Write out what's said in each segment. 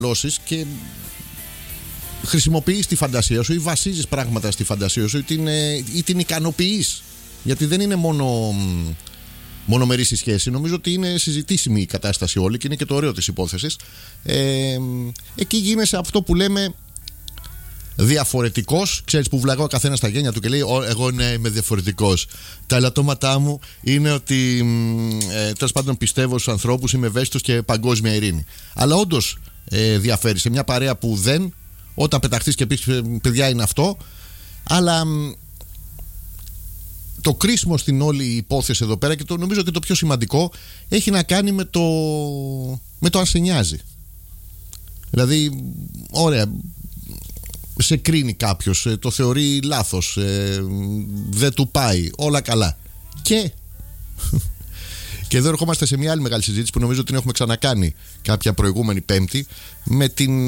και χρησιμοποιείς τη φαντασία σου ή βασίζεις πράγματα στη φαντασία σου ή την ικανοποιείς. Γιατί δεν είναι μονομερής η σχέση. Νομίζω ότι είναι συζητήσιμη η κατάσταση όλη και είναι και το ωραίο της υπόθεσης. Εκεί γίνεσαι αυτό που λέμε διαφορετικός. Ξέρεις, που βλαγώ ο καθένας στα γένια του και λέει εγώ ναι, είμαι διαφορετικός. Τα ελαττώματά μου είναι ότι τέλος πάντων πιστεύω στους ανθρώπους, είμαι ευαίσθητος και παγκόσμια ειρήνη. Αλλά όντως διαφέρει σε μια παρέα που δεν, όταν πεταχτείς και πεις παιδιά είναι αυτό. Αλλά το κρίσιμο στην όλη υπόθεση εδώ πέρα, και το νομίζω ότι το πιο σημαντικό, έχει να κάνει με το αν σε νοιάζει. Δηλαδή, ωραία, σε κρίνει κάποιος, το θεωρεί λάθος, δεν του πάει, όλα καλά. Και εδώ ερχόμαστε σε μια άλλη μεγάλη συζήτηση που νομίζω ότι την έχουμε ξανακάνει κάποια προηγούμενη Πέμπτη, με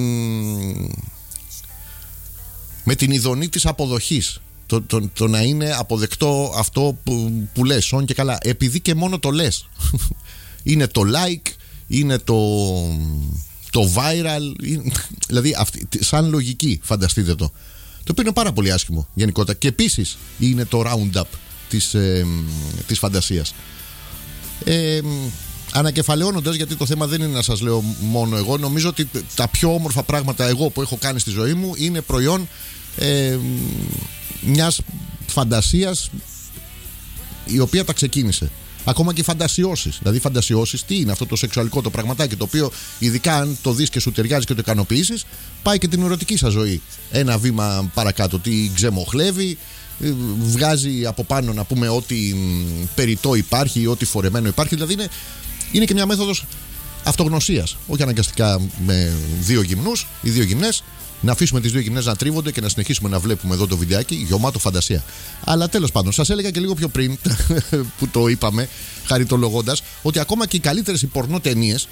την ειδονή της αποδοχής. Το να είναι αποδεκτό αυτό που λες, όν και καλά, επειδή και μόνο το λες. Είναι το like, είναι το viral, δηλαδή σαν λογική, φανταστείτε το. Το οποίο είναι πάρα πολύ άσχημο γενικότερα. Και επίσης είναι το roundup της φαντασίας. Ανακεφαλαιώνοντας, γιατί το θέμα δεν είναι να σας λέω μόνο εγώ, νομίζω ότι τα πιο όμορφα πράγματα εγώ που έχω κάνει στη ζωή μου είναι προϊόν μιας φαντασίας η οποία τα ξεκίνησε. Ακόμα και οι φαντασιώσεις. Δηλαδή, οι φαντασιώσεις τι είναι αυτό το σεξουαλικό το πραγματάκι, το οποίο ειδικά αν το δεις και σου ταιριάζει και το ικανοποιήσεις, πάει και την ερωτική σας ζωή ένα βήμα παρακάτω. Τι ξεμοχλεύει, βγάζει από πάνω να πούμε ό,τι περιττό υπάρχει, ό,τι φορεμένο υπάρχει. Δηλαδή είναι και μια μέθοδος αυτογνωσίας. Όχι αναγκαστικά με δύο γυμνούς ή δύο γυμνές. Να αφήσουμε τις δύο γυμνές να τρίβονται και να συνεχίσουμε να βλέπουμε εδώ το βιντεάκι γεμάτο φαντασία. Αλλά τέλος πάντων, σας έλεγα και λίγο πιο πριν που το είπαμε, χαριτολογώντας, ότι ακόμα και οι καλύτερες οι πορνό ταινίες,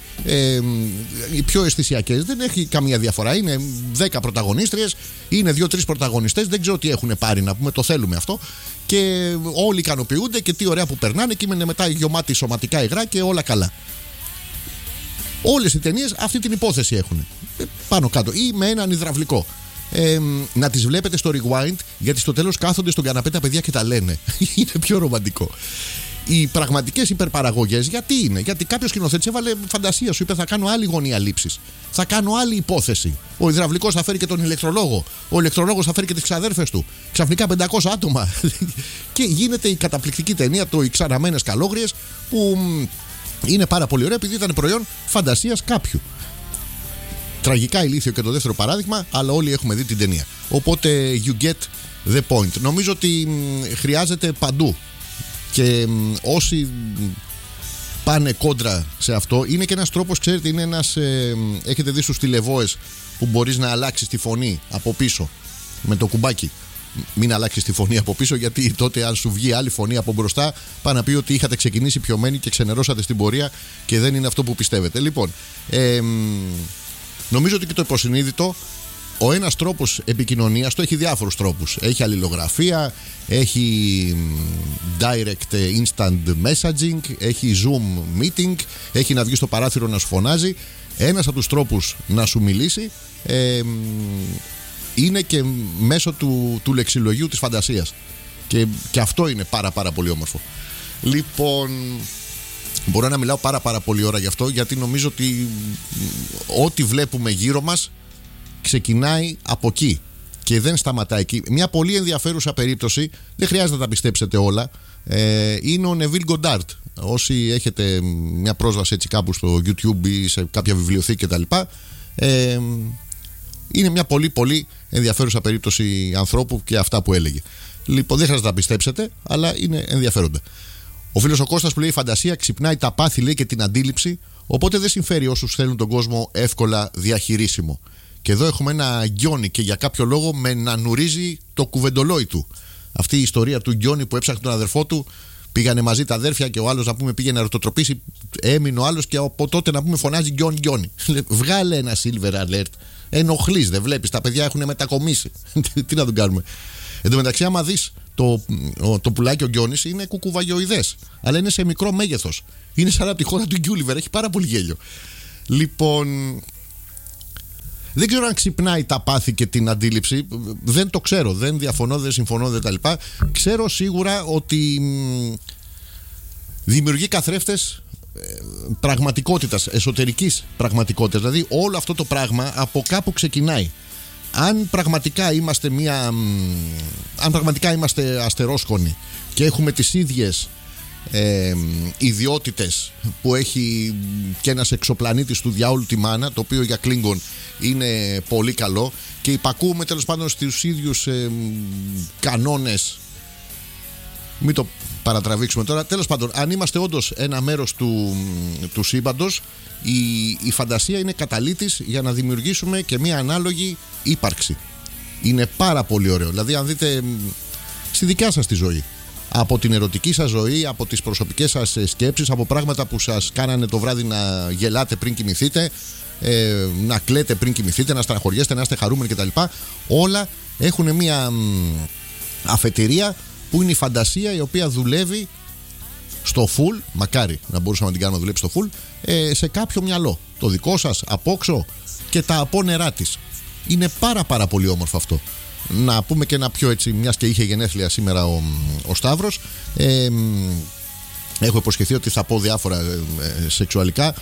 οι πιο αισθησιακές, δεν έχει καμία διαφορά. Είναι 10 πρωταγωνίστριες, είναι 2-3 πρωταγωνιστές, δεν ξέρω τι έχουν πάρει να πούμε, το θέλουμε αυτό. Και όλοι ικανοποιούνται και τι ωραία που περνάνε και είναι μετά γεμάτοι σωματικά υγρά και όλα καλά. Όλες οι ταινίες αυτή την υπόθεση έχουν. Πάνω κάτω ή με έναν υδραυλικό. Να τις βλέπετε στο rewind, γιατί στο τέλος κάθονται στον καναπέ τα παιδιά και τα λένε. Είναι πιο ρομαντικό. Οι πραγματικές υπερπαραγωγές γιατί είναι? Γιατί κάποιος σκηνοθέτης έβαλε φαντασία, σου είπε θα κάνω άλλη γωνία λήψης. Θα κάνω άλλη υπόθεση. Ο υδραυλικός θα φέρει και τον ηλεκτρολόγο. Ο ηλεκτρολόγος θα φέρει και τις ξαδέρφες του. Ξαφνικά 500 άτομα. Και γίνεται η καταπληκτική ταινία, το «Οι ξαναμένες καλόγριες», που είναι πάρα πολύ ωραία επειδή ήταν προϊόν φαντασίας κάποιου. Τραγικά ηλίθιο και το δεύτερο παράδειγμα, αλλά όλοι έχουμε δει την ταινία. Οπότε you get the point. Νομίζω ότι χρειάζεται παντού. Και όσοι πάνε κόντρα σε αυτό, είναι και ένας τρόπος, ξέρετε, είναι ένας. Έχετε δει στους τηλεβόες που μπορείς να αλλάξεις τη φωνή από πίσω με το κουμπάκι. Μην αλλάξεις τη φωνή από πίσω, γιατί τότε αν σου βγει άλλη φωνή από μπροστά, πάει να πει ότι είχατε ξεκινήσει πιωμένοι και ξενερώσατε στην πορεία και δεν είναι αυτό που πιστεύετε. Λοιπόν, νομίζω ότι και το υποσυνείδητο, ο ένας τρόπος επικοινωνίας, το έχει διάφορους τρόπους. Έχει αλληλογραφία, έχει direct instant messaging, έχει zoom meeting, έχει να βγει στο παράθυρο να σου φωνάζει. Ένας από τους τρόπους να σου μιλήσει είναι και μέσω του λεξιλογίου της φαντασίας. Και αυτό είναι πάρα πολύ όμορφο. Λοιπόν, μπορώ να μιλάω πάρα πολύ ώρα γι' αυτό, γιατί νομίζω ότι ό,τι βλέπουμε γύρω μας ξεκινάει από εκεί και δεν σταματάει εκεί. Μια πολύ ενδιαφέρουσα περίπτωση, δεν χρειάζεται να τα πιστέψετε όλα, είναι ο Νεβίλ Γκοντάρτ. Όσοι έχετε μια πρόσβαση έτσι κάπου στο YouTube ή σε κάποια βιβλιοθήκη κτλ., είναι μια πολύ ενδιαφέρουσα περίπτωση ανθρώπου και αυτά που έλεγε. Λοιπόν, δεν χρειάζεται να τα πιστέψετε, αλλά είναι ενδιαφέροντα. Ο φίλος ο Κώστας που λέει: η φαντασία ξυπνάει τα πάθη, λέει, και την αντίληψη, οπότε δεν συμφέρει όσους θέλουν τον κόσμο εύκολα διαχειρίσιμο. Και εδώ έχουμε ένα Γκιόνι και για κάποιο λόγο με να νουρίζει το κουβεντολόι του. Αυτή η ιστορία του Γκιόνι που έψαχνε τον αδερφό του, πήγανε μαζί τα αδέρφια και ο άλλος να πούμε πήγε να ρωτοτροπήσει, έμεινε ο άλλος και από τότε να πούμε φωνάζει Γκιόνι. Βγάλε ένα silver alert. Ενοχλείς, δεν βλέπεις, τα παιδιά έχουν μετακομίσει. Τι να τον κάνουμε. Εν τω μεταξύ, άμα δεις το πουλάκι ο Γκιόνις είναι κουκουβαγιοειδές, αλλά είναι σε μικρό μέγεθος. Είναι σαν από τη χώρα του Γκιούλιβερ, έχει πάρα πολύ γέλιο. Λοιπόν, Δεν ξέρω αν ξυπνάει τα πάθη και την αντίληψη. Δεν το ξέρω. Δεν διαφωνώ, δεν συμφωνώ, δεν τα λοιπά. Ξέρω σίγουρα ότι δημιουργεί καθρέφτες πραγματικότητας, εσωτερικής πραγματικότητας. Δηλαδή όλο αυτό το πράγμα από κάπου ξεκινάει. Αν πραγματικά είμαστε αστερόσχονοι και έχουμε τις ίδιες ιδιότητες που έχει και ένας εξωπλανήτης του διάολου τη μάνα, το οποίο για Klingon είναι πολύ καλό, και υπακούμε τέλος πάντων στους ίδιους κανόνες, μην το παρατραβήξουμε τώρα, τέλος πάντων, αν είμαστε όντως ένα μέρος του σύμπαντος, η φαντασία είναι καταλύτης για να δημιουργήσουμε και μια ανάλογη ύπαρξη. Είναι πάρα πολύ ωραίο. Δηλαδή αν δείτε στη δικιά σας τη ζωή, από την ερωτική σας ζωή, από τις προσωπικές σας σκέψεις, από πράγματα που σας κάνανε το βράδυ να γελάτε πριν κοιμηθείτε, να κλαίτε πριν κοιμηθείτε, να στεναχωριέστε, να είστε χαρούμενοι κτλ. Όλα έχουν μια αφετηρία που είναι η φαντασία, η οποία δουλεύει στο full, μακάρι να μπορούσαμε να την κάνουμε να δουλέψει στο full, σε κάποιο μυαλό. Το δικό σας, απόξω και τα απόνερά της. Είναι πάρα πολύ όμορφο αυτό. Να πούμε και ένα πιο έτσι, μιας και είχε γενέθλια σήμερα ο Σταύρος, έχω υποσχεθεί ότι θα πω διάφορα σεξουαλικά.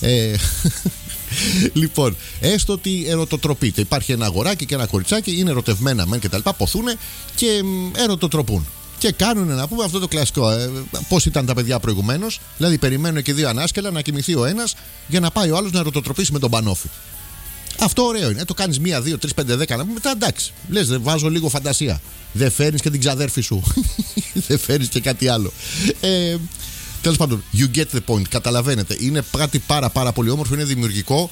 Λοιπόν, έστω ότι ερωτοτροπείτε. Υπάρχει ένα αγοράκι και ένα κοριτσάκι, είναι ερωτευμένα μεν και τα λοιπά, ποθούνε και ερωτοτροπούν. Και κάνουν, να πούμε, αυτό το κλασικό. Πώς ήταν τα παιδιά προηγουμένως. Δηλαδή, περιμένουν και δύο ανάσκελα να κοιμηθεί ο ένας για να πάει ο άλλος να ερωτοτροπήσει με τον πανόφι. Αυτό ωραίο είναι. Το κάνεις 1, 2, 3, 5, 10 να πούμε. Μετά εντάξει. Λες, δεν βάζω λίγο φαντασία. Δεν φέρνεις και την ξαδέρφη σου. Δεν φέρνεις και κάτι άλλο. Τέλος πάντων, you get the point. Καταλαβαίνετε. Είναι κάτι πάρα πολύ όμορφο. Είναι δημιουργικό.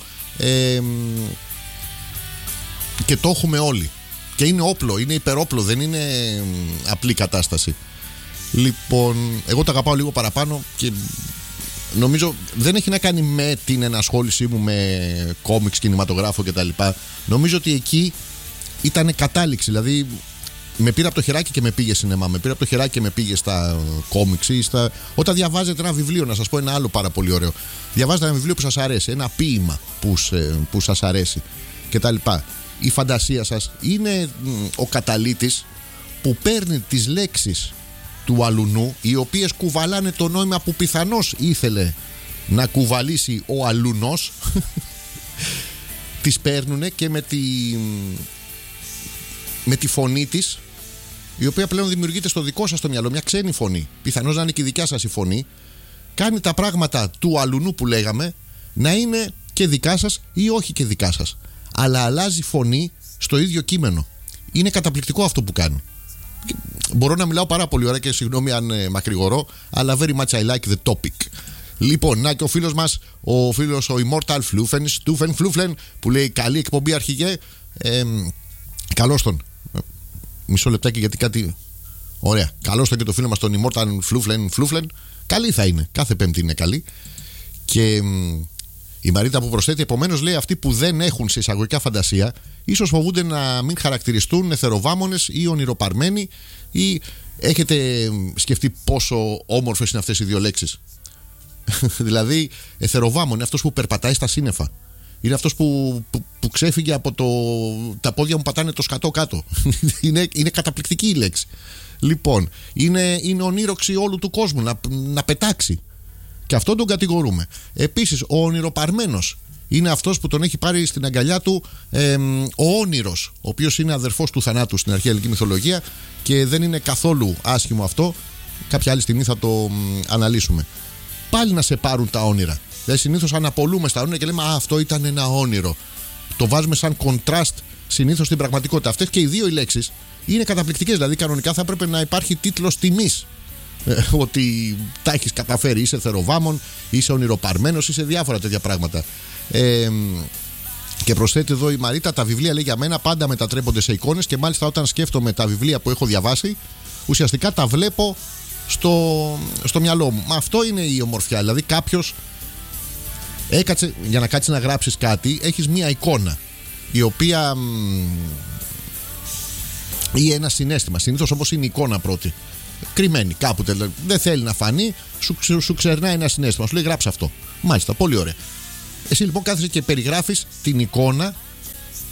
Και το έχουμε όλοι. Και είναι όπλο, είναι υπερόπλο, δεν είναι απλή κατάσταση. Λοιπόν, εγώ τα αγαπάω λίγο παραπάνω και νομίζω δεν έχει να κάνει με την ενασχόλησή μου με κόμιξ, κινηματογράφο κτλ. Νομίζω ότι εκεί ήταν κατάληξη. Δηλαδή, με πήρε από το χεράκι και με πήγε σινεμά. Με πήρε από το χεράκι και με πήγε στα κόμιξ ή στα... Όταν διαβάζετε ένα βιβλίο, να σας πω ένα άλλο πάρα πολύ ωραίο. Διαβάζετε ένα βιβλίο που σας αρέσει, ένα ποίημα που σας αρέσει κτλ. Η φαντασία σας είναι ο καταλύτης που παίρνει τις λέξεις του αλουνού, οι οποίες κουβαλάνε το νόημα που πιθανώς ήθελε να κουβαλήσει ο αλουνός. Τις παίρνουνε και με τη φωνή της, η οποία πλέον δημιουργείται στο δικό σας το μυαλό, μια ξένη φωνή, πιθανώς να είναι και η δικιά σας η φωνή, κάνει τα πράγματα του αλουνού που λέγαμε να είναι και δικά σας ή όχι και δικά σας, αλλά αλλάζει φωνή στο ίδιο κείμενο. Είναι καταπληκτικό αυτό που κάνει. Μπορώ να μιλάω πάρα πολύ ωραία και συγγνώμη αν μακρηγορώ, αλλά very much I like the topic. Λοιπόν, να και ο φίλος μας, ο Immortal Flufen, που λέει καλή εκπομπή αρχηγέ. Καλώς τον. Μισό λεπτάκι γιατί κάτι. Ωραία. Καλώς τον και το φίλο μας τον Immortal Flufen. Καλή θα είναι. Κάθε Πέμπτη είναι καλή. Και η Μαρίτα που προσθέτει, επομένως λέει, αυτοί που δεν έχουν σε εισαγωγικά φαντασία, ίσως φοβούνται να μην χαρακτηριστούν εθεροβάμονες ή ονειροπαρμένοι, ή έχετε σκεφτεί πόσο όμορφες είναι αυτές οι δύο λέξεις? Δηλαδή, εθεροβάμων είναι αυτός που περπατάει στα σύννεφα. Είναι αυτός που ξέφυγε από τα πόδια μου πατάνε το σκατό κάτω. Είναι καταπληκτική η λέξη. Λοιπόν, είναι ονείροξη όλου του κόσμου να πετάξει. Και αυτόν τον κατηγορούμε. Επίσης, ο ονειροπαρμένος είναι αυτός που τον έχει πάρει στην αγκαλιά του ο όνειρος, ο οποίος είναι αδερφός του θανάτου στην αρχαία ελληνική μυθολογία και δεν είναι καθόλου άσχημο αυτό. Κάποια άλλη στιγμή θα το αναλύσουμε. Πάλι να σε πάρουν τα όνειρα. Δηλαδή, συνήθως αναπολούμε στα όνειρα και λέμε αυτό ήταν ένα όνειρο. Το βάζουμε σαν contrast συνήθως στην πραγματικότητα. Αυτές και οι δύο οι λέξεις είναι καταπληκτικές. Δηλαδή, κανονικά θα έπρεπε να υπάρχει τίτλος τιμής. Ότι τα έχεις καταφέρει, είσαι θεροβάμων, είσαι ονειροπαρμένος, είσαι διάφορα τέτοια πράγματα. Και προσθέτει εδώ η Μαρίτα, τα βιβλία λέει για μένα πάντα μετατρέπονται σε εικόνες και μάλιστα όταν σκέφτομαι τα βιβλία που έχω διαβάσει, ουσιαστικά τα βλέπω στο μυαλό μου. Μα αυτό είναι η ομορφιά. Δηλαδή κάποιος έκατσε, για να κάτσεις να γράψεις κάτι, έχεις μία εικόνα η οποία ή ένα συναίσθημα. Συνήθως όμως είναι η εικόνα πρώτη. Κρυμμένη κάπου, δεν θέλει να φανεί, σου ξερνάει ένα συναίσθημα. Σου λέει γράψε αυτό. Μάλιστα, πολύ ωραία. Εσύ λοιπόν κάθεσαι και περιγράφεις την εικόνα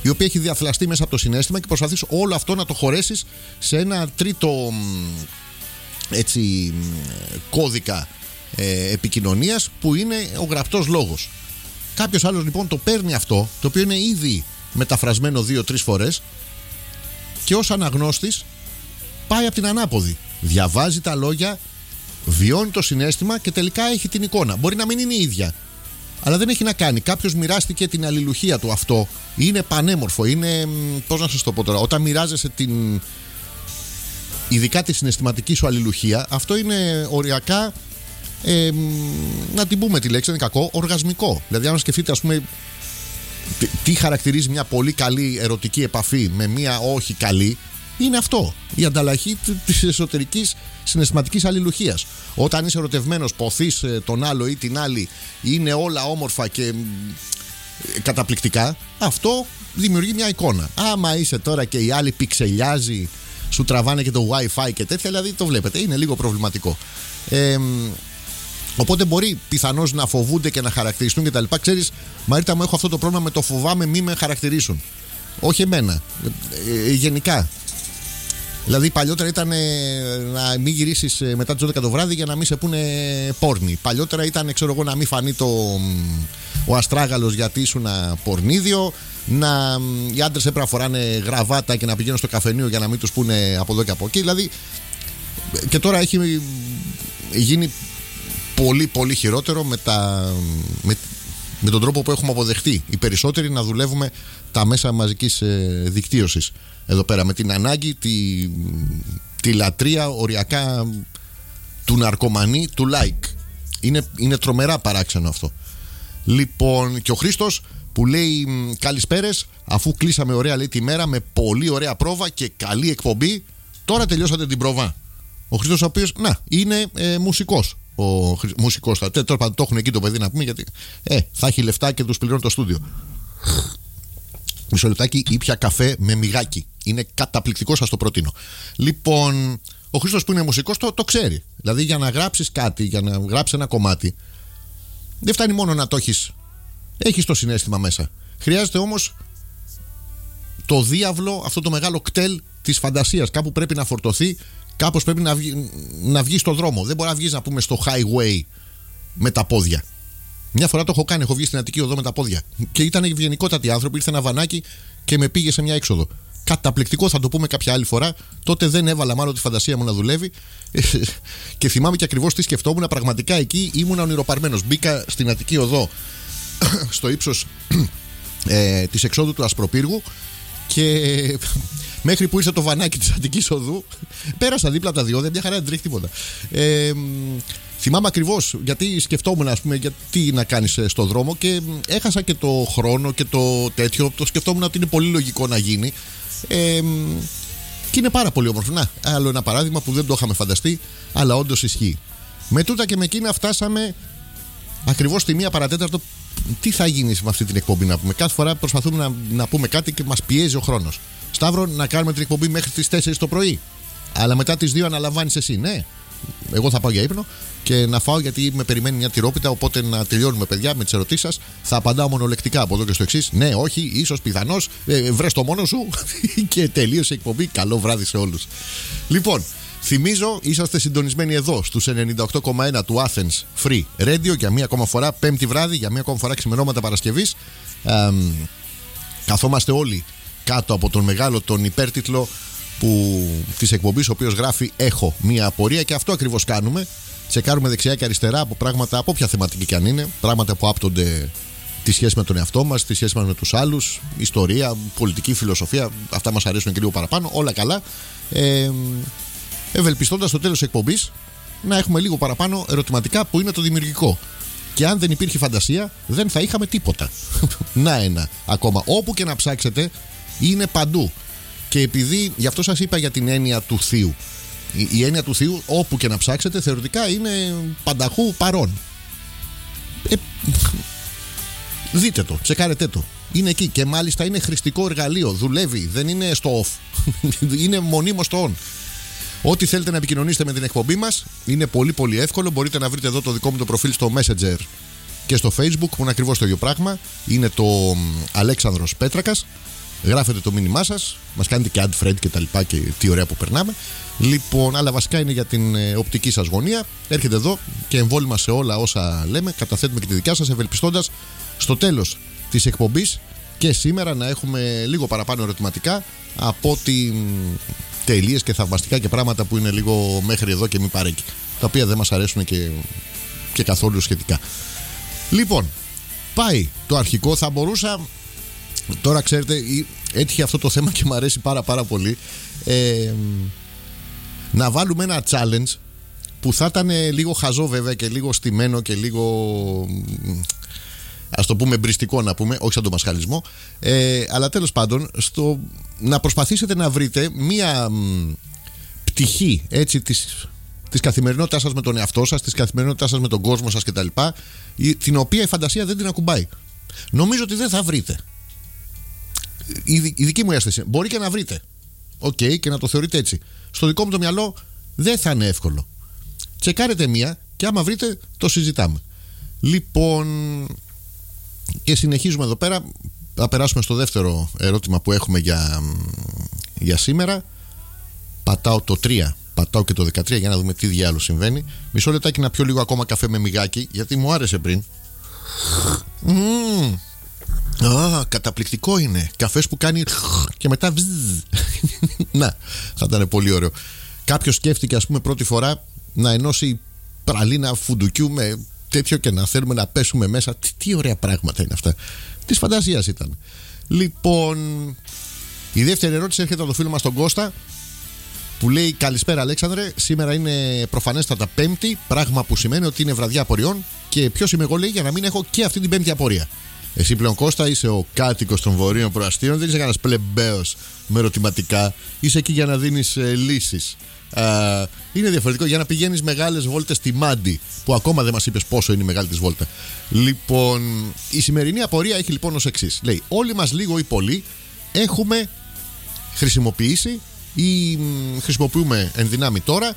η οποία έχει διαθλαστεί μέσα από το συναίσθημα και προσπαθείς όλο αυτό να το χωρέσεις σε ένα τρίτο έτσι, κώδικα επικοινωνίας που είναι ο γραπτός λόγος. Κάποιος άλλος λοιπόν το παίρνει αυτό, το οποίο είναι ήδη μεταφρασμένο 2-3 φορές, και ως αναγνώστης πάει από την ανάποδη. Διαβάζει τα λόγια, βιώνει το συναίσθημα και τελικά έχει την εικόνα. Μπορεί να μην είναι η ίδια, αλλά δεν έχει να κάνει. Κάποιος μοιράστηκε την αλληλουχία του. Αυτό είναι πανέμορφο. Είναι, πώς να σας το πω τώρα, όταν μοιράζεσαι ειδικά τη συναισθηματική σου αλληλουχία, αυτό είναι οριακά, να την πούμε τη λέξη, δεν είναι κακό, οργασμικό. Δηλαδή, αν σκεφτείτε, ας πούμε, τι χαρακτηρίζει μια πολύ καλή ερωτική επαφή με μια όχι καλή, είναι αυτό. Η ανταλλαγή της εσωτερικής συναισθηματικής αλληλουχίας. Όταν είσαι ερωτευμένος, ποθείς τον άλλο ή την άλλη, είναι όλα όμορφα και καταπληκτικά, αυτό δημιουργεί μια εικόνα. Άμα είσαι τώρα και η άλλη πιξελιάζει, σου τραβάνε και το Wi-Fi και τέτοια, δηλαδή το βλέπετε, είναι λίγο προβληματικό. Οπότε μπορεί πιθανώς να φοβούνται και να χαρακτηριστούν κτλ. Ξέρεις, Μαρίτα μου, έχω αυτό το πρόβλημα με το φοβάμαι μη με χαρακτηρίσουν. Όχι εμένα. Γενικά. Δηλαδή παλιότερα ήταν να μην γυρίσεις μετά τις 12 το βράδυ για να μην σε πούνε πόρνη. Παλιότερα ήταν, ξέρω εγώ, να μην φανεί ο αστράγαλος γιατί ήσουν πορνίδιο. Οι άντρες έπρεπε να φοράνε γραβάτα και να πηγαίνουν στο καφενείο για να μην τους πούνε από εδώ και από εκεί. Δηλαδή, και τώρα έχει γίνει πολύ πολύ χειρότερο με τον τρόπο που έχουμε αποδεχτεί οι περισσότεροι να δουλεύουμε τα μέσα μαζικής δικτύωσης εδώ πέρα, με την ανάγκη, τη λατρεία οριακά του ναρκωμανή, του like. Είναι τρομερά παράξενο αυτό. Λοιπόν, και ο Χρήστος που λέει καλησπέρες, αφού κλείσαμε ωραία, λέει, τη μέρα με πολύ ωραία πρόβα και καλή εκπομπή, τώρα τελειώσατε την πρόβα. Ο Χρήστος, ο οποίος είναι μουσικός. Μουσικός θα το έχουν εκεί το παιδί, να πούμε, γιατί θα έχει λεφτά και τους πληρώνει το στούντιο. Μισό λεπτάκι, ήπια καφέ με μυγάκι. Είναι καταπληκτικό, σας το προτείνω. Λοιπόν, ο Χρήστος που είναι μουσικός το ξέρει. Δηλαδή, για να γράψεις κάτι, για να γράψεις ένα κομμάτι, δεν φτάνει μόνο να το έχεις το συναίσθημα μέσα. Χρειάζεται όμως το διάβλο, αυτό το μεγάλο κτέλ της φαντασίας. Κάπου πρέπει να φορτωθεί, κάπως πρέπει να βγει στο δρόμο. Δεν μπορεί να βγεις, να πούμε, στο highway με τα πόδια. Μια φορά το έχω κάνει, έχω βγει στην Αττική Οδό με τα πόδια. Και ήταν ευγενικότατοι άνθρωποι, ήρθε ένα βανάκι και με πήγε σε μια έξοδο. Καταπληκτικό, θα το πούμε κάποια άλλη φορά. Τότε δεν έβαλα μάλλον τη φαντασία μου να δουλεύει. Και θυμάμαι και ακριβώς τι σκεφτόμουν. Πραγματικά εκεί ήμουν ονειροπαρμένος. Μπήκα στην Αττική Οδό στο ύψος της εξόδου του Ασπροπύργου και μέχρι που ήρθε το βανάκι της Αττικής Οδού, πέρασα δίπλα από τα διόδια, μια χαρά, δεν τρέχει τίποτα. Θυμάμαι ακριβώς γιατί σκεφτόμουν, ας πούμε, γιατί να κάνεις στο δρόμο, και έχασα και το χρόνο και το τέτοιο. Το σκεφτόμουν ότι είναι πολύ λογικό να γίνει. Και είναι πάρα πολύ όμορφο. Να, άλλο ένα παράδειγμα που δεν το είχαμε φανταστεί, αλλά όντως ισχύει. Με τούτα και με εκείνα φτάσαμε ακριβώς στη 1 παρατέταρτο. Τι θα γίνει με αυτή την εκπομπή, να πούμε? Κάθε φορά προσπαθούμε να πούμε κάτι και μας πιέζει ο χρόνος. Σταύρο, να κάνουμε την εκπομπή μέχρι τις 4 το πρωί. Αλλά μετά τις 2 αναλαμβάνεις εσύ, ναι. Εγώ θα πάω για ύπνο και να φάω, γιατί με περιμένει μια τυρόπιτα. Οπότε να τελειώνουμε, παιδιά, με τις ερωτήσεις σας. Θα απαντάω μονολεκτικά από εδώ και στο εξής. Ναι, όχι, ίσως, πιθανώς. Βρες το μόνο σου. Και τελείωσε η εκπομπή. Καλό βράδυ σε όλους. Λοιπόν, θυμίζω, είσαστε συντονισμένοι εδώ στους 98,1 του Athens Free Radio για μία ακόμα φορά, Πέμπτη βράδυ, για μία ακόμα φορά ξημερώματα Παρασκευής. Καθόμαστε όλοι κάτω από τον μεγάλο, τον υπέρτιτλο της εκπομπής, ο οποίος γράφει «Έχω μία απορία», και αυτό ακριβώς κάνουμε. Τσεκάρουμε δεξιά και αριστερά από πράγματα, από ποια θεματική και αν είναι, πράγματα που άπτονται τη σχέση με τον εαυτό μας, τη σχέση μας με τους άλλους, ιστορία, πολιτική, φιλοσοφία. Αυτά μας αρέσουν και λίγο παραπάνω, όλα καλά. Ευελπιστώντας στο τέλος της εκπομπής να έχουμε λίγο παραπάνω ερωτηματικά, που είναι το δημιουργικό. Και αν δεν υπήρχε φαντασία, δεν θα είχαμε τίποτα. Να ένα ακόμα. Όπου και να ψάξετε, είναι παντού. Και επειδή, γι' αυτό σας είπα για την έννοια του θείου. Η έννοια του θείου, όπου και να ψάξετε, θεωρητικά είναι πανταχού παρόν. Δείτε το, τσεκάρετε το. Είναι εκεί και μάλιστα είναι χρηστικό εργαλείο. Δουλεύει, δεν είναι στο off. Είναι μονίμως στο on. Ό,τι θέλετε να επικοινωνήσετε με την εκπομπή μας είναι πολύ πολύ εύκολο. Μπορείτε να βρείτε εδώ το δικό μου το προφίλ στο Messenger και στο Facebook, που είναι ακριβώς το ίδιο πράγμα. Είναι το Αλέξανδρος Πέτρακας. Γράφετε το μήνυμά σας, μας κάνετε και add friend και τα λοιπά και τι ωραία που περνάμε. Λοιπόν, αλλά βασικά είναι για την οπτική σας γωνία. Έρχεται εδώ και εμβόλυμα σε όλα όσα λέμε. Καταθέτουμε και τη δικιά σας, ευελπιστώντας στο τέλος της εκπομπής και σήμερα να έχουμε λίγο παραπάνω ερωτηματικά από ότι τελείες και θαυμαστικά και πράγματα που είναι λίγο μέχρι εδώ και μη παρέκει, τα οποία δεν μας αρέσουν και καθόλου σχετικά. Λοιπόν, πάει το αρχικό. Θα μπορούσα, τώρα ξέρετε, έτυχε αυτό το θέμα και μου αρέσει πάρα πολύ, να βάλουμε ένα challenge που θα ήταν λίγο χαζό βέβαια και λίγο στημένο και λίγο, ας το πούμε, μπριστικό να πούμε, όχι σαν το μασχαλισμό, αλλά τέλος πάντων να προσπαθήσετε να βρείτε μία πτυχή έτσι της καθημερινότητάς σας με τον εαυτό σας, της καθημερινότητάς σας με τον κόσμο σας κτλ, την οποία η φαντασία δεν την ακουμπάει. Νομίζω ότι δεν θα βρείτε. Η δική μου αίσθηση. Μπορεί και να βρείτε. Οκ, και να το θεωρείτε έτσι. Στο δικό μου το μυαλό δεν θα είναι εύκολο. Τσεκάρετε μία και άμα βρείτε το συζητάμε. Λοιπόν, και συνεχίζουμε εδώ πέρα. Θα περάσουμε στο δεύτερο ερώτημα που έχουμε για σήμερα. Πατάω το 3, πατάω και το 13 για να δούμε τι διάλογο συμβαίνει. Μισό λεπτάκι να πιω λίγο ακόμα καφέ με μυγάκι, γιατί μου άρεσε πριν. Καταπληκτικό είναι. Καφές που κάνει και μετά να, θα ήταν πολύ ωραίο. Κάποιος σκέφτηκε, ας πούμε, πρώτη φορά να ενώσει πραλίνα φουντουκιού με τέτοιο και να θέλουμε να πέσουμε μέσα. Τι ωραία πράγματα είναι αυτά. Της φαντασίας ήταν. Λοιπόν, η δεύτερη ερώτηση έρχεται από το φίλο μας τον Κώστα, που λέει: καλησπέρα Αλέξανδρε, σήμερα είναι προφανέστατα Πέμπτη, πράγμα που σημαίνει ότι είναι βραδιά απορριών. Και ποιος είμαι εγώ, λέει, για να μην έχω και αυτή την Πέμπτη απορία. Εσύ πλέον, Κώστα, είσαι ο κάτοικος των βορείων προαστίων, δεν είσαι κανένας πλεμπαίος με ερωτηματικά. Είσαι εκεί για να δίνεις λύσεις. Είναι διαφορετικό για να πηγαίνεις μεγάλες βόλτες στη Μάντι, που ακόμα δεν μας είπες πόσο είναι η μεγάλη της βόλτα. Λοιπόν, η σημερινή απορία έχει λοιπόν ως εξής. Λέει: όλοι μας λίγο ή πολύ έχουμε χρησιμοποιήσει ή χρησιμοποιούμε εν δυνάμει τώρα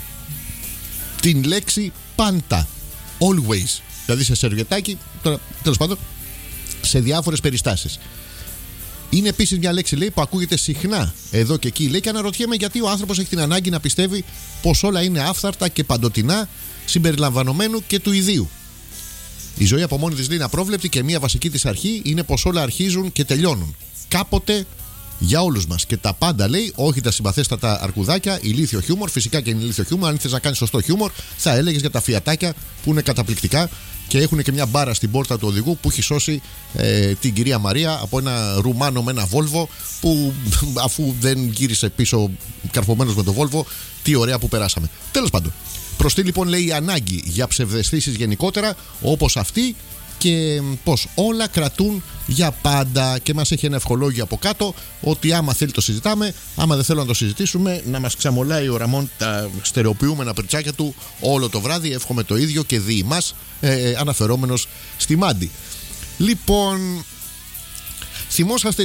την λέξη πάντα, always, δηλαδή σε σερβιετάκι, τώρα τέλος πάντων σε διάφορες περιστάσεις. Είναι επίσης μια λέξη, λέει, που ακούγεται συχνά εδώ και εκεί, λέει, και αναρωτιέμαι γιατί ο άνθρωπος έχει την ανάγκη να πιστεύει πως όλα είναι άφθαρτα και παντοτινά, συμπεριλαμβανομένου και του ιδίου. Η ζωή από μόνη της, λέει, είναι απρόβλεπτη και μια βασική της αρχή είναι πως όλα αρχίζουν και τελειώνουν. Κάποτε για όλους μας. Και τα πάντα, λέει, όχι τα συμπαθέστατα αρκουδάκια, ηλίθιο χιούμορ, φυσικά και είναι ηλίθιο χιούμορ. Αν θες να κάνεις σωστό χιούμορ, θα έλεγες για τα φιατάκια που είναι καταπληκτικά και έχουν και μια μπάρα στην πόρτα του οδηγού που έχει σώσει την κυρία Μαρία από ένα Ρουμάνο με ένα Βόλβο, που αφού δεν γύρισε πίσω καρφωμένος με το Βόλβο, τι ωραία που περάσαμε. Τέλος πάντων. Προς τι λοιπόν, λέει, η ανάγκη για ψευδαισθήσεις γενικότερα, όπως αυτή, και πως όλα κρατούν για πάντα. Και μας έχει ένα ευχολόγιο από κάτω ότι άμα θέλει το συζητάμε, άμα δεν θέλω να το συζητήσουμε, να μας ξαμολάει ο Ραμόν τα στερεοποιούμενα πριτσάκια του όλο το βράδυ. Εύχομαι το ίδιο και δι' μας, αναφερόμενος στη Μάντι. Λοιπόν, θυμόσαστε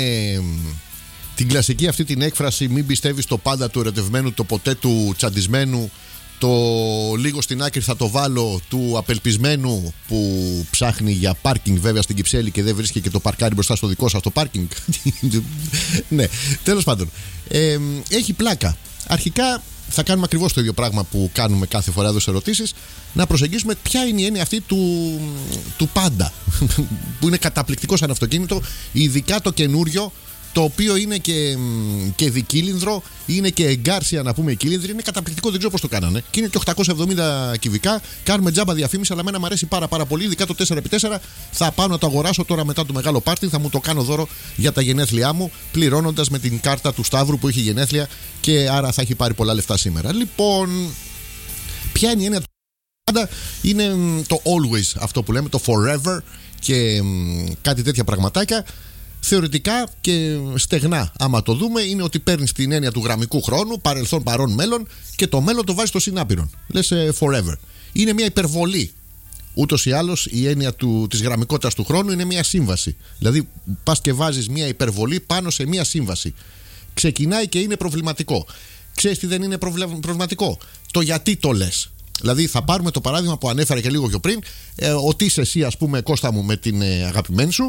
την κλασική αυτή την έκφραση: μην πιστεύεις το πάντα του ερωτευμένου, το ποτέ του τσαντισμένου, το λίγο στην άκρη θα το βάλω του απελπισμένου που ψάχνει για πάρκινγκ βέβαια στην Κυψέλη και δεν βρίσκει και το παρκάρι μπροστά στο δικό σας το πάρκινγκ. Ναι, τέλος πάντων, έχει πλάκα. Αρχικά θα κάνουμε ακριβώς το ίδιο πράγμα που κάνουμε κάθε φορά εδώ σε ερωτήσεις, να προσεγγίσουμε ποια είναι η έννοια αυτή του πάντα που είναι καταπληκτικό σαν αυτοκίνητο, ειδικά το καινούριο, το οποίο είναι και δικύλινδρο, είναι και εγκάρσια να πούμε οι κύλινδροι, είναι καταπληκτικό, δεν ξέρω πώς το κάνανε. Και είναι και 870 κυβικά, κάνουμε τζάμπα διαφήμιση, αλλά εμένα μου αρέσει πάρα πολύ, ειδικά το 4x4. Θα πάω να το αγοράσω τώρα μετά το μεγάλο πάρτι, θα μου το κάνω δώρο για τα γενέθλιά μου, πληρώνοντας με την κάρτα του Σταύρου που έχει γενέθλια και άρα θα έχει πάρει πολλά λεφτά σήμερα. Λοιπόν, ποια είναι η έννοια του πάντα? Είναι το always, αυτό που λέμε, το forever και κάτι τέτοια πραγματάκια. Θεωρητικά και στεγνά, άμα το δούμε, είναι ότι παίρνεις την έννοια του γραμμικού χρόνου, παρελθόν, παρόν, μέλλον, και το μέλλον το βάζεις στο συνάπειρον. Λες forever. Είναι μια υπερβολή. Ούτως ή άλλως η έννοια της γραμμικότητας του χρόνου είναι μια σύμβαση. Δηλαδή πας και βάζεις μια υπερβολή πάνω σε μια σύμβαση. Ξεκινάει και είναι προβληματικό. Ξέρεις τι δεν είναι προβληματικό? Το γιατί το λες. Δηλαδή θα πάρουμε το παράδειγμα που ανέφερα και λίγο πιο πριν, ότι είσαι εσύ, ας πούμε, Κώστα μου, με την αγαπημένη σου.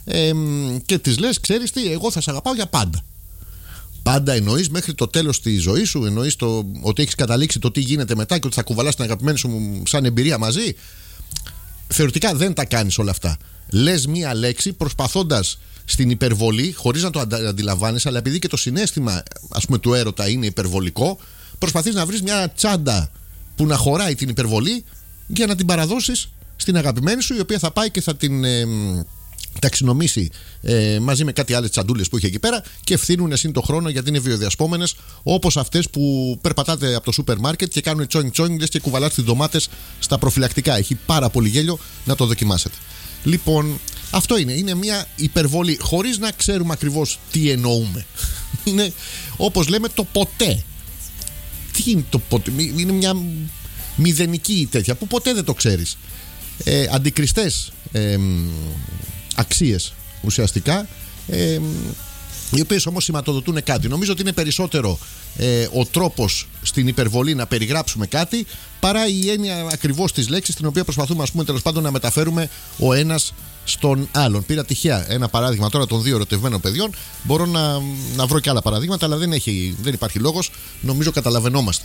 και της λες, ξέρεις τι, εγώ θα σε αγαπάω για πάντα. Πάντα εννοείς μέχρι το τέλος της ζωής σου, εννοείς ότι έχεις καταλήξει το τι γίνεται μετά και ότι θα κουβαλάς την αγαπημένη σου σαν εμπειρία μαζί. Θεωρητικά δεν τα κάνεις όλα αυτά. Λες μία λέξη προσπαθώντας στην υπερβολή, χωρίς να το αντιλαμβάνεσαι, αλλά επειδή και το συναίσθημα, ας πούμε, του έρωτα είναι υπερβολικό, προσπαθείς να βρεις μια τσάντα που να χωράει την υπερβολή για να την παραδώσεις στην αγαπημένη σου, η οποία θα πάει και θα την ταξινομήσει μαζί με κάτι άλλες τσαντούλες που είχε εκεί πέρα και ευθύνουν εσύν το χρόνο, γιατί είναι βιοδιασπόμενες, όπως αυτές που περπατάτε από το σούπερ μάρκετ και κάνουν τσόινγκ και κουβαλάτε τις ντομάτες στα προφυλακτικά. Έχει πάρα πολύ γέλιο, να το δοκιμάσετε. Λοιπόν, αυτό είναι μια υπερβολή, χωρίς να ξέρουμε ακριβώς τι εννοούμε. Είναι, όπως λέμε, το ποτέ. Τι είναι το ποτέ? Είναι μια μηδενική τέτοια που ποτέ δεν το ξέρεις. Αντικριστές αξίες ουσιαστικά, οι οποίες όμως σηματοδοτούν κάτι. Νομίζω ότι είναι περισσότερο ο τρόπος στην υπερβολή να περιγράψουμε κάτι παρά η έννοια ακριβώς της λέξης, την οποία προσπαθούμε, ας πούμε, τέλος πάντων να μεταφέρουμε ο ένας στον άλλον. Πήρα τυχαία ένα παράδειγμα τώρα των δύο ερωτευμένων παιδιών. Μπορώ να βρω και άλλα παραδείγματα, αλλά δεν υπάρχει λόγος. Νομίζω καταλαβαίνόμαστε.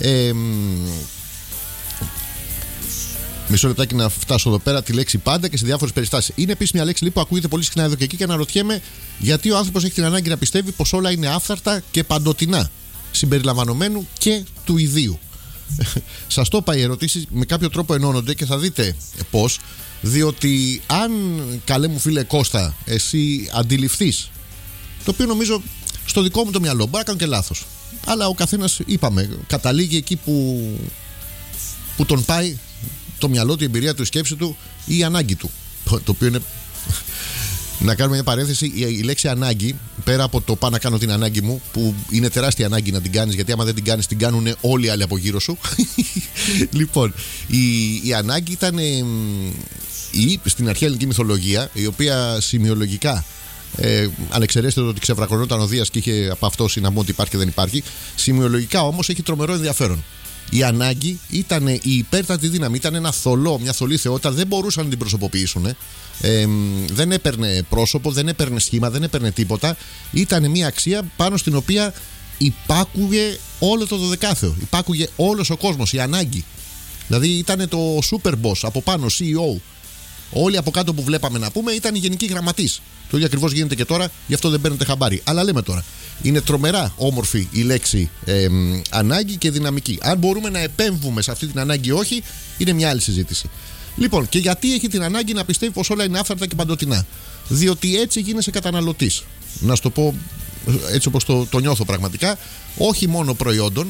Μισό λεπτάκι να φτάσω εδώ πέρα τη λέξη πάντα και σε διάφορες περιστάσεις. Είναι επίσης μια λέξη που ακούγεται πολύ συχνά εδώ και εκεί και αναρωτιέμαι γιατί ο άνθρωπος έχει την ανάγκη να πιστεύει πως όλα είναι άφθαρτα και παντοτινά, συμπεριλαμβανομένου και του ιδίου. Σας το είπα, οι ερωτήσεις με κάποιο τρόπο ενώνονται και θα δείτε πώς. Διότι αν, καλέ μου φίλε Κώστα, εσύ αντιληφθείς, το οποίο νομίζω στο δικό μου το μυαλό, μπορεί να κάνω και λάθος, αλλά ο καθένας, είπαμε, καταλήγει εκεί που τον πάει το μυαλό του, η εμπειρία του, η σκέψη του ή η ανάγκη του. Το οποίο είναι. Να κάνουμε μια παρένθεση. Η λέξη ανάγκη, πέρα από το πάω να κάνω την ανάγκη μου, που είναι τεράστια ανάγκη να την κάνεις, γιατί άμα δεν την κάνεις, την κάνουν όλοι οι άλλοι από γύρω σου. Λοιπόν, η ανάγκη ήταν στην αρχαία ελληνική μυθολογία, η οποία σημειολογικά, αν εξαιρέσετε το ότι ξεβρακωνόταν ο Δίας και είχε από αυτό συναμώ ότι υπάρχει και δεν υπάρχει, σημειολογικά όμως έχει τρομερό ενδιαφέρον. Η ανάγκη ήταν η υπέρτατη δύναμη, ήταν ένα θολό, μια θολή θεότητα, δεν μπορούσαν να την προσωποποιήσουν. Δεν έπαιρνε πρόσωπο, δεν έπαιρνε σχήμα, δεν έπαιρνε τίποτα. Ήταν μια αξία πάνω στην οποία υπάκουγε όλο το δωδεκάθεο, υπάκουγε όλος ο κόσμος, η ανάγκη. Δηλαδή ήταν το super boss από πάνω, CEO. Όλοι από κάτω που βλέπαμε, να πούμε, ήταν οι γενικοί γραμματείς. Το ίδιο ακριβώς γίνεται και τώρα, γι' αυτό δεν παίρνετε χαμπάρι. Αλλά λέμε τώρα, είναι τρομερά όμορφη η λέξη ανάγκη και δυναμική. Αν μπορούμε να επέμβουμε σε αυτή την ανάγκη ή όχι, είναι μια άλλη συζήτηση. Λοιπόν, και γιατί έχει την ανάγκη να πιστεύει πως όλα είναι άφθαρτα και παντοτινά? Διότι έτσι γίνεσαι καταναλωτής. Να σου το πω έτσι όπως το νιώθω πραγματικά, όχι μόνο προϊόντων.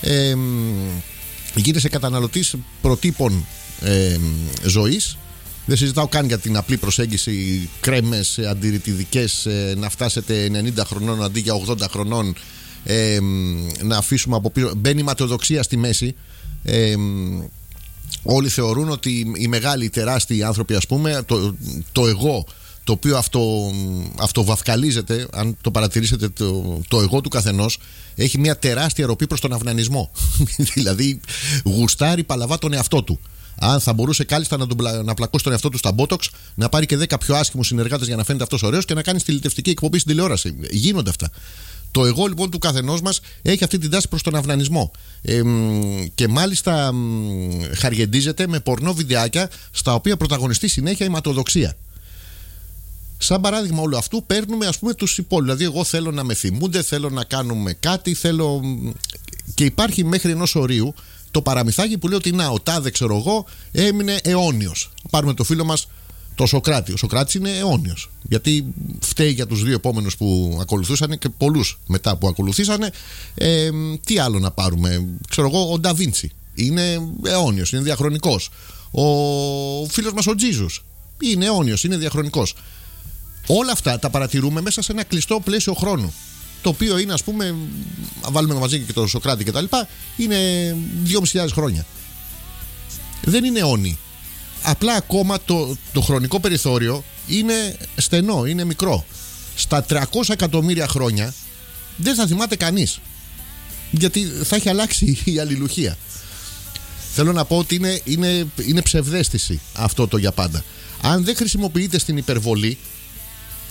Γίνεσαι καταναλωτής προτύπων ζωής. Δεν συζητάω καν για την απλή προσέγγιση, κρέμες αντιρρητιδικές, να φτάσετε 90 χρονών αντί για 80 χρονών, να αφήσουμε από πίσω. Μπαίνει η ματαιοδοξία στη μέση. Όλοι θεωρούν ότι οι μεγάλοι, οι τεράστιοι άνθρωποι, ας πούμε, το εγώ, το οποίο αυτοβαυκαλίζεται, αν το παρατηρήσετε, το εγώ του καθενός έχει μια τεράστια ροπή προς τον αυνανισμό. Δηλαδή γουστάρει παλαβά τον εαυτό του. Αν θα μπορούσε κάλλιστα να πλακώσει τον εαυτό του στα Botox, να πάρει και 10 πιο άσχημους συνεργάτες για να φαίνεται αυτός ωραίος και να κάνει στυλιτευτική εκπομπή στην τηλεόραση. Γίνονται αυτά. Το εγώ λοιπόν του καθενός μας έχει αυτή την τάση προς τον αυνανισμό. Και μάλιστα χαριεντίζεται με πορνό βιντεάκια στα οποία πρωταγωνιστεί συνέχεια η ματοδοξία. Σαν παράδειγμα όλου αυτού παίρνουμε, ας πούμε, τους υπόλοιπους. Δηλαδή, εγώ θέλω να με θυμούνται, θέλω να κάνουμε κάτι, θέλω. Και υπάρχει μέχρι ενός ορίου το παραμυθάκι που λέει ότι να, ο τάδε, ξέρω εγώ, έμεινε αιώνιος. Πάρουμε το φίλο μας το Σοκράτη. Ο Σοκράτης είναι αιώνιος. Γιατί φταίει για τους δύο επόμενους που ακολουθούσαν και πολλούς μετά που ακολουθήσανε. Τι άλλο να πάρουμε? Ξέρω εγώ, ο Νταβίντσι είναι αιώνιος, είναι διαχρονικός. Ο φίλος μας ο Τζίζους είναι αιώνιος, είναι διαχρονικός. Όλα αυτά τα παρατηρούμε μέσα σε ένα κλειστό πλαίσιο χρόνου. Το οποίο είναι, ας πούμε, βάλουμε μαζί και τον Σοκράτη και τα λοιπά, είναι 2.500 χρόνια. Δεν είναι αιώνιοι. Απλά ακόμα το χρονικό περιθώριο είναι στενό, είναι μικρό. Στα 300 εκατομμύρια χρόνια δεν θα θυμάται κανείς. Γιατί θα έχει αλλάξει η αλληλουχία. Θέλω να πω ότι είναι ψευδαίσθηση αυτό το για πάντα. Αν δεν χρησιμοποιείται στην υπερβολή,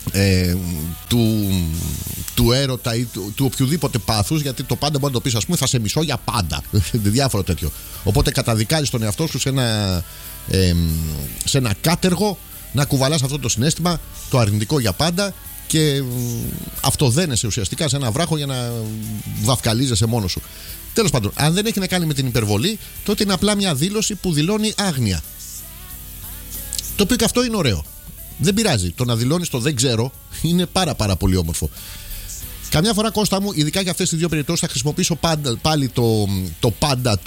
του έρωτα ή του οποιοδήποτε πάθους, γιατί το πάντα μπορεί να το πεις, ας πούμε, θα σε μισώ για πάντα. Διάφορο τέτοιο. Οπότε καταδικάζεις τον εαυτό σου σε ένα κάτεργο να κουβαλάς αυτό το συναίσθημα, το αρνητικό για πάντα, και αυτοδένεσαι ουσιαστικά σε ένα βράχο για να βαφκαλίζεσαι μόνος σου. Τέλος πάντων, αν δεν έχει να κάνει με την υπερβολή, τότε είναι απλά μια δήλωση που δηλώνει άγνοια. Το οποίο και αυτό είναι ωραίο. Δεν πειράζει. Το να δηλώνεις το δεν ξέρω είναι πάρα πολύ όμορφο. Καμιά φορά, Κώστα μου, ειδικά για αυτές τις δύο περιπτώσεις, θα χρησιμοποιήσω πάλι το πάντα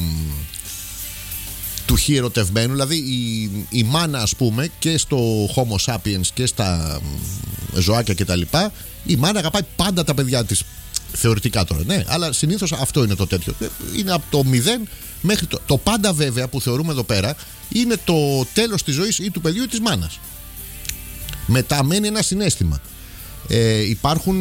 του χειρωτευμένου. Δηλαδή η μάνα, ας πούμε, και στο Homo sapiens και στα ζωάκια κτλ. Η μάνα αγαπάει πάντα τα παιδιά της. Θεωρητικά τώρα, ναι, αλλά συνήθως αυτό είναι το τέτοιο. Είναι από το 0 μέχρι το πάντα, βέβαια, που θεωρούμε εδώ πέρα, είναι το τέλος της ζωής ή του παιδιού ή της μάνας. Μετά μένει ένα συναίσθημα. Υπάρχουν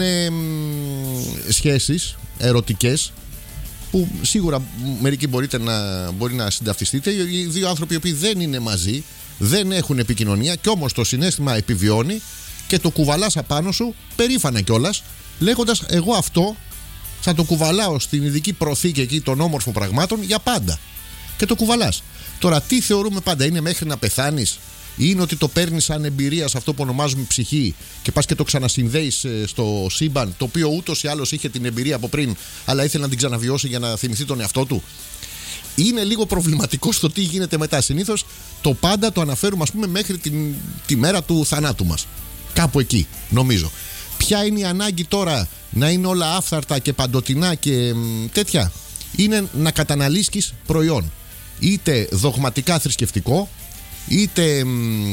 σχέσεις ερωτικές που σίγουρα μερικοί μπορεί να συνταυτιστείτε. Οι δύο άνθρωποι οι οποίοι δεν είναι μαζί, δεν έχουν επικοινωνία, και όμως το συναίσθημα επιβιώνει και το κουβαλάς απάνω σου, περήφανα κιόλας, λέγοντας εγώ αυτό θα το κουβαλάω στην ειδική προθήκη εκεί των όμορφων πραγμάτων για πάντα. Και το κουβαλάς. Τώρα, τι θεωρούμε πάντα? Είναι μέχρι να πεθάνεις, ή είναι ότι το παίρνεις σαν εμπειρία σε αυτό που ονομάζουμε ψυχή και πας και το ξανασυνδέεις στο σύμπαν, το οποίο ούτως ή άλλως είχε την εμπειρία από πριν, αλλά ήθελε να την ξαναβιώσει για να θυμηθεί τον εαυτό του? Είναι λίγο προβληματικό στο τι γίνεται μετά. Συνήθως το πάντα το αναφέρουμε, ας πούμε, μέχρι τη μέρα του θανάτου μας. Κάπου εκεί, νομίζω. Ποια είναι η ανάγκη τώρα να είναι όλα άφθαρτα και παντοτινά και τέτοια? Είναι να καταναλύσκεις προϊόν, είτε δογματικά θρησκευτικό, είτε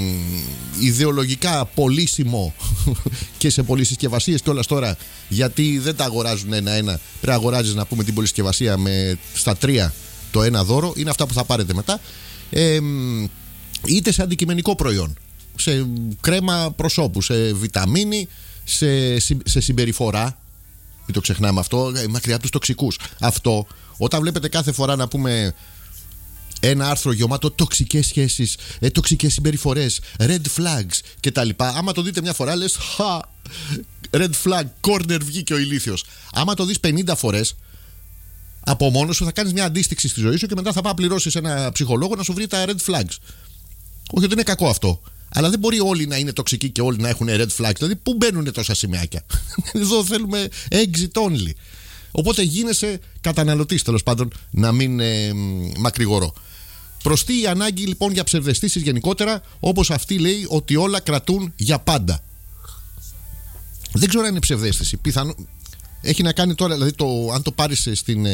ιδεολογικά πωλήσιμο και σε πολυσυσκευασίες κιόλας τώρα, γιατί δεν τα αγοράζουν ένα-ένα. Πρέπει να αγοράζεις, να πούμε, την πολυσυσκευασία στα 3 το ένα δώρο. Είναι αυτά που θα πάρετε μετά. Είτε σε αντικειμενικό προϊόν, σε κρέμα προσώπου, σε βιταμίνη, σε συμπεριφορά. Μην το ξεχνάμε αυτό, μακριά από τους τοξικούς. Αυτό, όταν βλέπετε κάθε φορά, να πούμε, ένα άρθρο γεμάτο τοξικές σχέσεις, τοξικές συμπεριφορές, red flags κτλ. Άμα το δείτε μια φορά, λες red flag, corner, βγήκε ο ηλίθιος. Άμα το δεις 50 φορές, από μόνος σου θα κάνεις μια αντίστοιξη στη ζωή σου και μετά θα πάει να πληρώσεις ένα ψυχολόγο να σου βρει τα red flags. Όχι ότι είναι κακό αυτό, αλλά δεν μπορεί όλοι να είναι τοξικοί και όλοι να έχουν red flags. Δηλαδή, πού μπαίνουν τόσα σημαίακια? Εδώ θέλουμε exit only. Οπότε γίνεσαι καταναλωτής, τέλος πάντων, να μην μακρηγορώ. Προστεί η ανάγκη λοιπόν για ψευδαισθήσεις γενικότερα, όπως αυτή λέει ότι όλα κρατούν για πάντα. Δεν ξέρω αν είναι ψευδαίσθηση. Πιθανό. Έχει να κάνει τώρα, δηλαδή, αν το πάρεις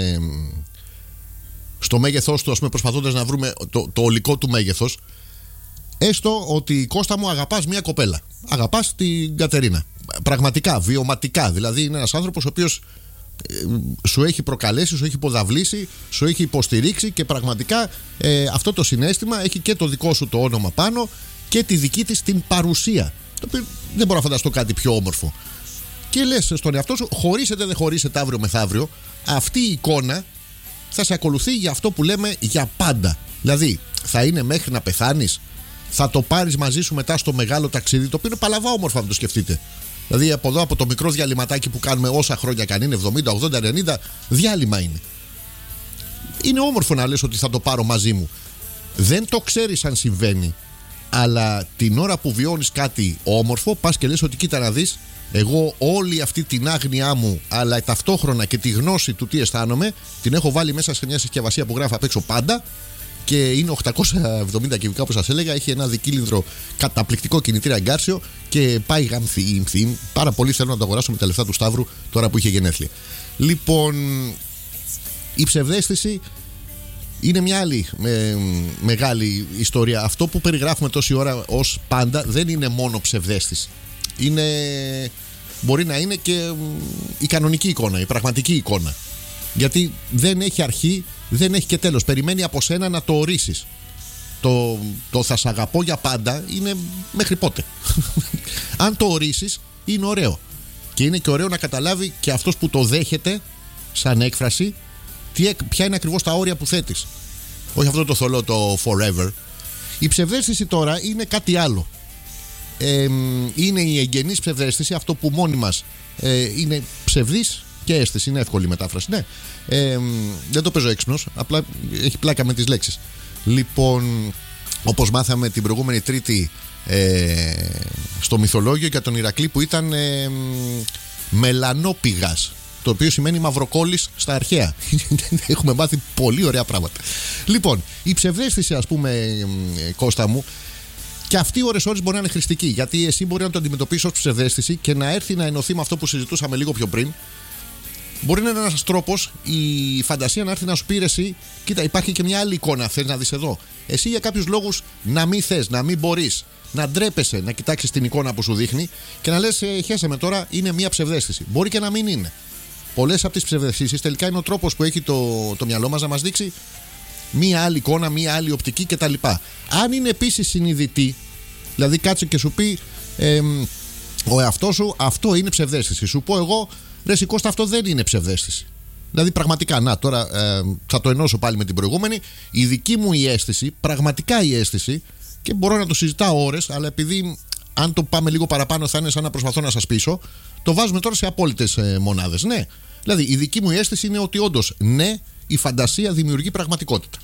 στο μέγεθός του, ας πούμε, προσπαθώντας να βρούμε το ολικό του μέγεθος. Έστω ότι, Κώστα μου, αγαπάς μια κοπέλα. Αγαπάς την Κατερίνα. Πραγματικά, βιωματικά. Δηλαδή, είναι ένας άνθρωπος ο οποίος σου έχει προκαλέσει, σου έχει υποδαβλήσει, σου έχει υποστηρίξει και πραγματικά αυτό το συναίσθημα έχει και το δικό σου το όνομα πάνω και τη δική της την παρουσία. Το οποίο δεν μπορώ να φανταστώ κάτι πιο όμορφο. Και λες στον εαυτό σου, χωρίσετε δεν χωρίσετε αύριο μεθαύριο, αυτή η εικόνα θα σε ακολουθεί για αυτό που λέμε για πάντα. Δηλαδή, θα είναι μέχρι να πεθάνεις, θα το πάρεις μαζί σου μετά στο μεγάλο ταξίδι, το οποίο είναι παλαβά όμορφο αν το σκεφτείτε. Δηλαδή, από εδώ, από το μικρό διαλυματάκι που κάνουμε όσα χρόνια καν είναι, 70, 80, 90, διάλειμμα είναι. Είναι όμορφο να λες ότι θα το πάρω μαζί μου. Δεν το ξέρεις αν συμβαίνει, αλλά την ώρα που βιώνεις κάτι όμορφο, πας και λες ότι κοίτα να δεις, εγώ όλη αυτή την άγνοιά μου, αλλά ταυτόχρονα και τη γνώση του τι αισθάνομαι, την έχω βάλει μέσα σε μια συσκευασία που γράφει απ' έξω πάντα. Και είναι 870 κυβικά, όπως σας έλεγα. Έχει ένα δικύλινδρο καταπληκτικό κινητήρα εγκάρσιο και πάει γαμθή. Πάρα πολύ θέλω να το αγοράσω με τα λεφτά του Σταύρου τώρα που είχε γενέθλια. Λοιπόν, η ψευδαίσθηση είναι μια άλλη μεγάλη ιστορία. Αυτό που περιγράφουμε τόση ώρα ως πάντα δεν είναι μόνο ψευδαίσθηση. Μπορεί να είναι και η κανονική εικόνα, η πραγματική εικόνα. Γιατί δεν έχει αρχή, δεν έχει και τέλος. Περιμένει από σένα να το ορίσεις. Το θα σ' αγαπώ για πάντα είναι μέχρι πότε. Αν το ορίσεις, είναι ωραίο. Και είναι και ωραίο να καταλάβει και αυτός που το δέχεται σαν έκφραση ποια είναι ακριβώς τα όρια που θέτεις. Όχι αυτό το θολό, το forever. Η ψευδαίσθηση τώρα είναι κάτι άλλο. είναι η εγγενής ψευδαίσθηση, αυτό που μόνοι μας είναι ψευδής και αίσθηση. Είναι εύκολη η μετάφραση. Ναι. Δεν το παίζω έξυπνος, απλά έχει πλάκα με τις λέξεις. Λοιπόν, όπως μάθαμε την προηγούμενη Τρίτη στο μυθολόγιο για τον Ηρακλή που ήταν μελανόπηγας, το οποίο σημαίνει μαυροκόλλης στα αρχαία. Έχουμε μάθει πολύ ωραία πράγματα. Λοιπόν, η ψευδαίσθηση, ας πούμε, Κώστα μου, και αυτή ώρες μπορεί να είναι χρηστική, γιατί εσύ μπορεί να το αντιμετωπίσεις ως ψευδαίσθηση και να έρθει να ενωθεί με αυτό που συζητούσαμε λίγο πιο πριν. Μπορεί να είναι ένας τρόπος η φαντασία να έρθει να σου πει εσύ, κοίτα, υπάρχει και μια άλλη εικόνα. Θες να δεις εδώ. Εσύ για κάποιους λόγους να μην θες, να μην μπορείς, να ντρέπεσαι, να κοιτάξεις την εικόνα που σου δείχνει και να λες, χέσε με τώρα, είναι μια ψευδαίσθηση. Μπορεί και να μην είναι. Πολλές από τις ψευδαισθήσεις τελικά είναι ο τρόπος που έχει το μυαλό μας να μας δείξει μία άλλη εικόνα, μία άλλη οπτική κτλ. Αν είναι επίσης συνειδητή, δηλαδή κάτσε και σου πει ο εαυτός σου, αυτό είναι ψευδαίσθηση. Σου πω εγώ, ρε Κώστα, αυτό δεν είναι ψευδαίσθηση. Δηλαδή πραγματικά, να τώρα θα το ενώσω πάλι με την προηγούμενη. Η δική μου η αίσθηση, πραγματικά η αίσθηση, και μπορώ να το συζητάω ώρες, αλλά επειδή αν το πάμε λίγο παραπάνω θα είναι σαν να προσπαθώ να σας πείσω, το βάζουμε τώρα σε απόλυτες μονάδες. Ναι. Δηλαδή η δική μου αίσθηση είναι ότι όντως ναι, η φαντασία δημιουργεί πραγματικότητα.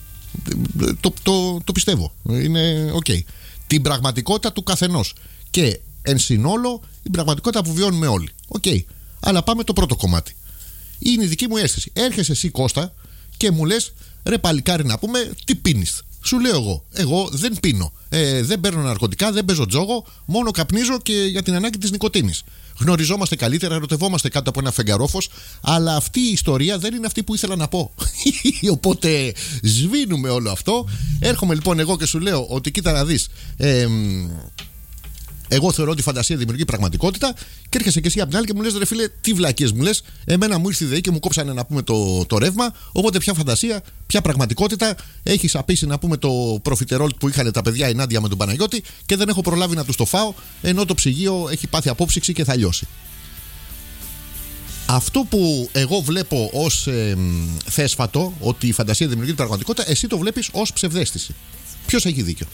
Το πιστεύω. Είναι οκ. Την πραγματικότητα του καθενός. Και εν συνόλο η πραγματικότητα που βιώνουμε όλοι. Οκ. Αλλά πάμε το πρώτο κομμάτι. Είναι η δική μου αίσθηση. Έρχεσαι εσύ, Κώστα, και μου λες, ρε παλικάρι, να πούμε, τι πίνεις. Σου λέω εγώ δεν πίνω. Δεν παίρνω ναρκωτικά, δεν παίζω τζόγο, μόνο καπνίζω και για την ανάγκη της νοικοτήνης. Γνωριζόμαστε καλύτερα, ερωτευόμαστε κάτω από ένα φεγγαρόφος, αλλά αυτή η ιστορία δεν είναι αυτή που ήθελα να πω. Οπότε σβήνουμε όλο αυτό. Έρχομαι λοιπόν εγώ και σου λέω ότι κοίτα να δεις. Εγώ θεωρώ ότι η φαντασία δημιουργεί πραγματικότητα, και έρχεσαι και εσύ απ' την άλλη και μου λες, ρε φίλε, τι βλακίες μου λες. Εμένα μου ήρθε η ΔΕΗ και μου κόψανε να πούμε το ρεύμα. Οπότε ποια φαντασία, ποια πραγματικότητα. Έχεις απίσει να πούμε το προφιτερόλ που είχαν τα παιδιά η Νάντια με τον Παναγιώτη και δεν έχω προλάβει να τους το φάω, ενώ το ψυγείο έχει πάθει απόψυξη και θα λιώσει. Αυτό που εγώ βλέπω ως θέσφατο, ότι η φαντασία δημιουργεί πραγματικότητα, εσύ το βλέπεις ως ψευδαίσθηση. Ποιος έχει δίκιο?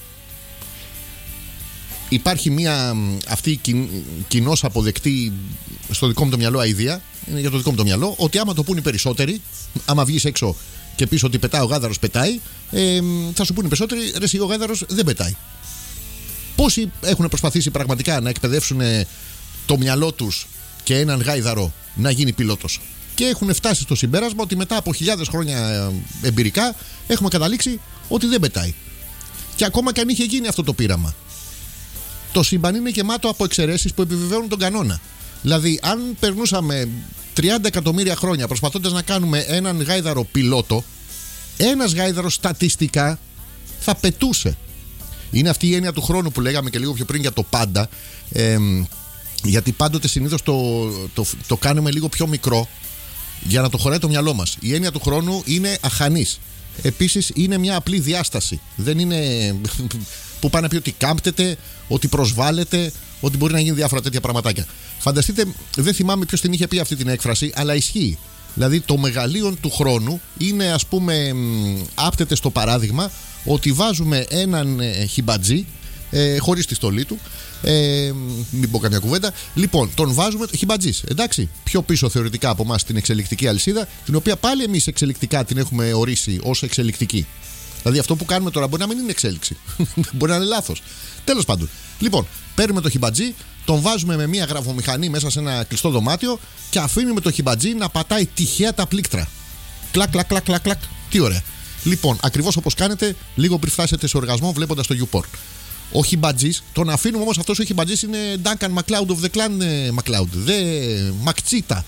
Υπάρχει μια αυτή κοινώς αποδεκτή στο δικό μου το μυαλό αηδία, είναι για το δικό μου το μυαλό, ότι άμα το πούνε οι περισσότεροι, άμα βγεις έξω και πεις ότι πετάει ο γάιδαρος, πετάει, θα σου πούνε οι περισσότεροι, ρε εσύ ο γάιδαρος δεν πετάει. Πόσοι έχουν προσπαθήσει πραγματικά να εκπαιδεύσουν το μυαλό τους και έναν γάιδαρο να γίνει πιλότος, και έχουν φτάσει στο συμπέρασμα ότι μετά από χιλιάδες χρόνια εμπειρικά έχουμε καταλήξει ότι δεν πετάει. Και ακόμα και αν είχε γίνει αυτό το πείραμα, το σύμπαν είναι γεμάτο από εξαιρέσεις που επιβεβαιώνουν τον κανόνα. Δηλαδή, αν περνούσαμε 30 εκατομμύρια χρόνια προσπαθώντας να κάνουμε έναν γάιδαρο πιλότο, ένας γάιδαρος στατιστικά θα πετούσε. Είναι αυτή η έννοια του χρόνου που λέγαμε και λίγο πιο πριν για το πάντα. Γιατί πάντοτε συνήθως το κάνουμε λίγο πιο μικρό για να το χωράει το μυαλό μας. Η έννοια του χρόνου είναι αχανής. Επίσης, είναι μια απλή διάσταση. Δεν είναι που πάνε να πει ότι κάμπτεται, ότι προσβάλλεται, ότι μπορεί να γίνει διάφορα τέτοια πραγματάκια. Φανταστείτε, δεν θυμάμαι ποιος την είχε πει αυτή την έκφραση, αλλά ισχύει. Δηλαδή, το μεγαλείο του χρόνου είναι, ας πούμε, άπτεται στο παράδειγμα ότι βάζουμε έναν χιμπατζή, χωρίς τη στολή του, μην πω καμιά κουβέντα. Λοιπόν, τον βάζουμε χιμπατζής, εντάξει, πιο πίσω θεωρητικά από εμάς την εξελικτική αλυσίδα, την οποία πάλι εμείς εξελικτικά την έχουμε ορίσει ως εξελικτική. Δηλαδή αυτό που κάνουμε τώρα μπορεί να μην είναι εξέλιξη. Μπορεί να είναι λάθος. Τέλος πάντων. Λοιπόν, παίρνουμε το χιμπατζή, τον βάζουμε με μια γραφομηχανή μέσα σε ένα κλειστό δωμάτιο και αφήνουμε το χιμπατζή να πατάει τυχαία τα πλήκτρα. Κλακ, κλακ, κλακ, κλακ, κλακ. Τι ωραία. Λοιπόν, ακριβώς όπως κάνετε λίγο πριν φτάσετε σε οργασμό βλέποντας το YouPorn. Ο χιμπατζής, τον αφήνουμε όμως, αυτός ο χιμπατζής είναι Duncan MacLeod of the Clan MacLeod. Δε Μακτσίτα.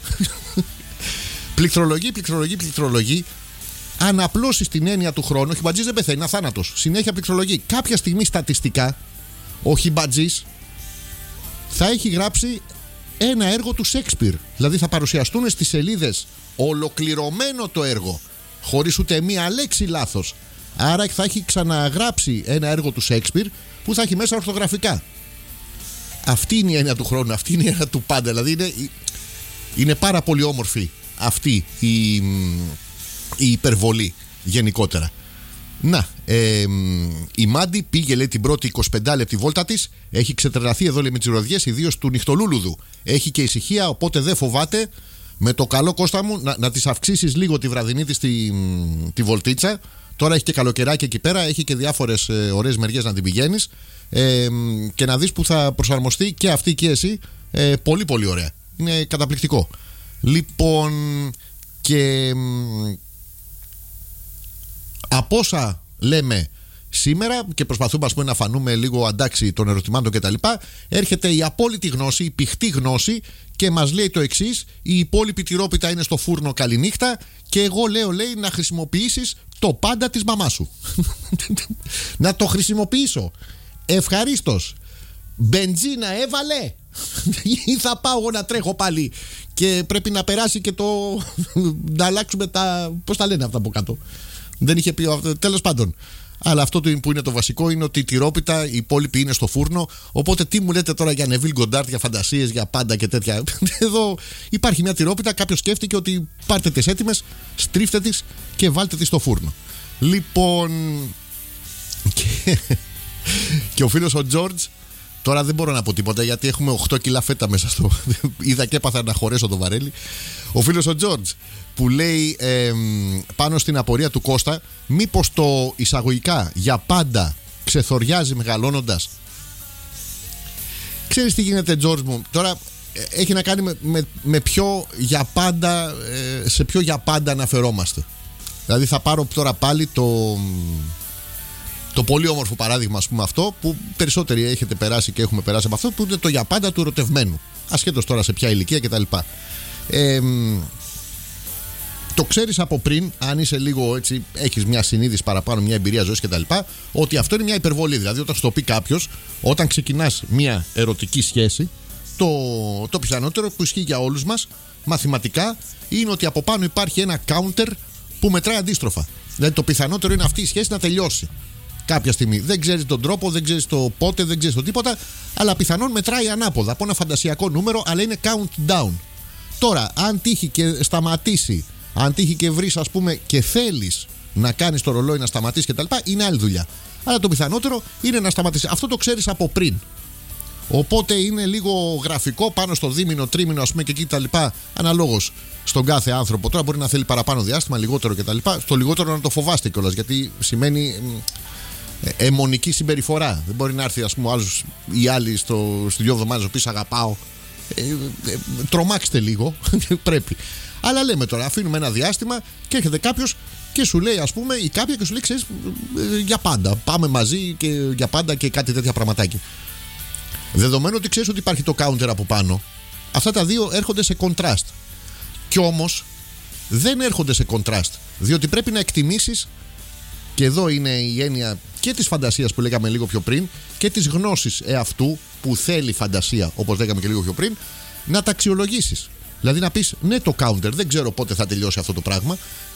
Πληκτρολογεί. Αν απλώσεις την έννοια του χρόνου, ο χιμπατζής δεν πεθαίνει, είναι αθάνατος. Συνέχεια πληκτρολογεί. Κάποια στιγμή στατιστικά, ο χιμπατζής θα έχει γράψει ένα έργο του Σέξπιρ. Δηλαδή θα παρουσιαστούν στις σελίδες ολοκληρωμένο το έργο, χωρίς ούτε μία λέξη λάθος. Άρα θα έχει ξαναγράψει ένα έργο του Σέξπιρ που θα έχει μέσα ορθογραφικά. Αυτή είναι η έννοια του χρόνου, αυτή είναι η έννοια του πάντα. Δηλαδή είναι πάρα πολύ όμορφη αυτή η υπερβολή γενικότερα. Να, η Μάντι πήγε, λέει, την πρώτη 25 λεπτή βόλτα της. Έχει ξετρελαθεί εδώ, λέει, με τις ροδιές, ιδίως του νυχτολούλουδου. Έχει και ησυχία, οπότε δεν φοβάται. Με το καλό, Κώστα μου, να της αυξήσεις λίγο τη βραδινή της τη βολτίτσα. Τώρα έχει και καλοκαιράκι εκεί πέρα, έχει και διάφορες ωραίες μεριές να την πηγαίνεις. Και να δεις που θα προσαρμοστεί και αυτή και εσύ. Πολύ πολύ ωραία. Είναι καταπληκτικό. Λοιπόν, και από όσα λέμε σήμερα και προσπαθούμε, ας πούμε, να φανούμε λίγο αντάξει των ερωτημάτων κτλ., έρχεται η απόλυτη γνώση, η πηχτή γνώση και μας λέει το εξής: η υπόλοιπη τυρόπιτα είναι στο φούρνο, καληνύχτα. Και εγώ λέω, λέει, να χρησιμοποιήσεις το πάντα της μαμάς σου. Να το χρησιμοποιήσω. Ευχαρίστως. Μπενζίνα έβαλε ή θα πάω εγώ να τρέχω πάλι και πρέπει να περάσει και το να αλλάξουμε τα, πώς τα λένε αυτά από κάτω. Δεν είχε πει, τέλος πάντων. Αλλά αυτό που είναι το βασικό είναι ότι η τυρόπιτα, οι υπόλοιποι είναι στο φούρνο. Οπότε τι μου λέτε τώρα για Νεβίλ Γκοντάρτ, για φαντασίες, για πάντα και τέτοια. Εδώ υπάρχει μια τυρόπιτα, κάποιος σκέφτηκε ότι πάρτε τις έτοιμες, στρίφτε τις και βάλτε τις στο φούρνο. Λοιπόν, και ο φίλος ο Τζόρτζ, τώρα δεν μπορώ να πω τίποτα γιατί έχουμε 8 κιλά φέτα μέσα στο. Είδα και έπαθα να χωρέσω το βαρέλι. Ο φίλος ο Τζόρτζ που λέει πάνω στην απορία του Κώστα, μήπως το εισαγωγικά για πάντα ξεθοριάζει μεγαλώνοντας. Ξέρεις τι γίνεται, Τζόρτζ μου? Τώρα έχει να κάνει με ποιο για πάντα, σε ποιο για πάντα αναφερόμαστε. Δηλαδή θα πάρω τώρα πάλι το πολύ όμορφο παράδειγμα, ας πούμε, αυτό που περισσότεροι έχετε περάσει και έχουμε περάσει από αυτό, που είναι το για πάντα του ερωτευμένου, ασχέτως τώρα σε ποια ηλικία κτλ. Το ξέρεις από πριν, αν είσαι λίγο έτσι, έχεις μια συνείδηση παραπάνω, μια εμπειρία ζωής κτλ., ότι αυτό είναι μια υπερβολή. Δηλαδή, όταν σου το πει κάποιος, όταν ξεκινάς μια ερωτική σχέση, το πιθανότερο που ισχύει για όλους μας μαθηματικά είναι ότι από πάνω υπάρχει ένα counter που μετράει αντίστροφα. Δηλαδή, το πιθανότερο είναι αυτή η σχέση να τελειώσει κάποια στιγμή. Δεν ξέρεις τον τρόπο, δεν ξέρεις το πότε, δεν ξέρεις το τίποτα, αλλά πιθανόν μετράει ανάποδα από ένα φαντασιακό νούμερο, αλλά είναι countdown. Τώρα, αν τύχει και σταματήσει, αν τύχει και βρεις, ας πούμε, και θέλεις να κάνεις το ρολόι να σταματήσει κτλ., είναι άλλη δουλειά. Αλλά το πιθανότερο είναι να σταματήσει. Αυτό το ξέρεις από πριν. Οπότε είναι λίγο γραφικό πάνω στο δίμηνο, τρίμηνο, ας πούμε, και εκεί κτλ., αναλόγως στον κάθε άνθρωπο. Τώρα μπορεί να θέλει παραπάνω διάστημα, λιγότερο κτλ. Στο λιγότερο να το φοβάστε κιόλας, γιατί σημαίνει αιμονική συμπεριφορά. Δεν μπορεί να έρθει, ας πούμε, ο άλλος ή άλλοι στις 2 εβδομάδες να πει αγαπάω. Τρομάξτε λίγο. Πρέπει. Αλλά λέμε τώρα, αφήνουμε ένα διάστημα και έρχεται κάποιος και σου λέει, ας πούμε, ή κάποια και σου λέει, ξέρεις, για πάντα. Πάμε μαζί και για πάντα και κάτι τέτοια πραγματάκι. Δεδομένου ότι ξέρεις ότι υπάρχει το counter από πάνω, αυτά τα δύο έρχονται σε contrast. Κι όμως δεν έρχονται σε contrast, διότι πρέπει να εκτιμήσεις, και εδώ είναι η έννοια και της φαντασίας που λέγαμε λίγο πιο πριν και της γνώσης εαυτού που θέλει φαντασία, όπως λέγαμε και λίγο πιο πριν, να τα αξιολογήσεις. Δηλαδή να πεις, ναι, το counter, δεν ξέρω πότε θα τελειώσει αυτό το πράγμα.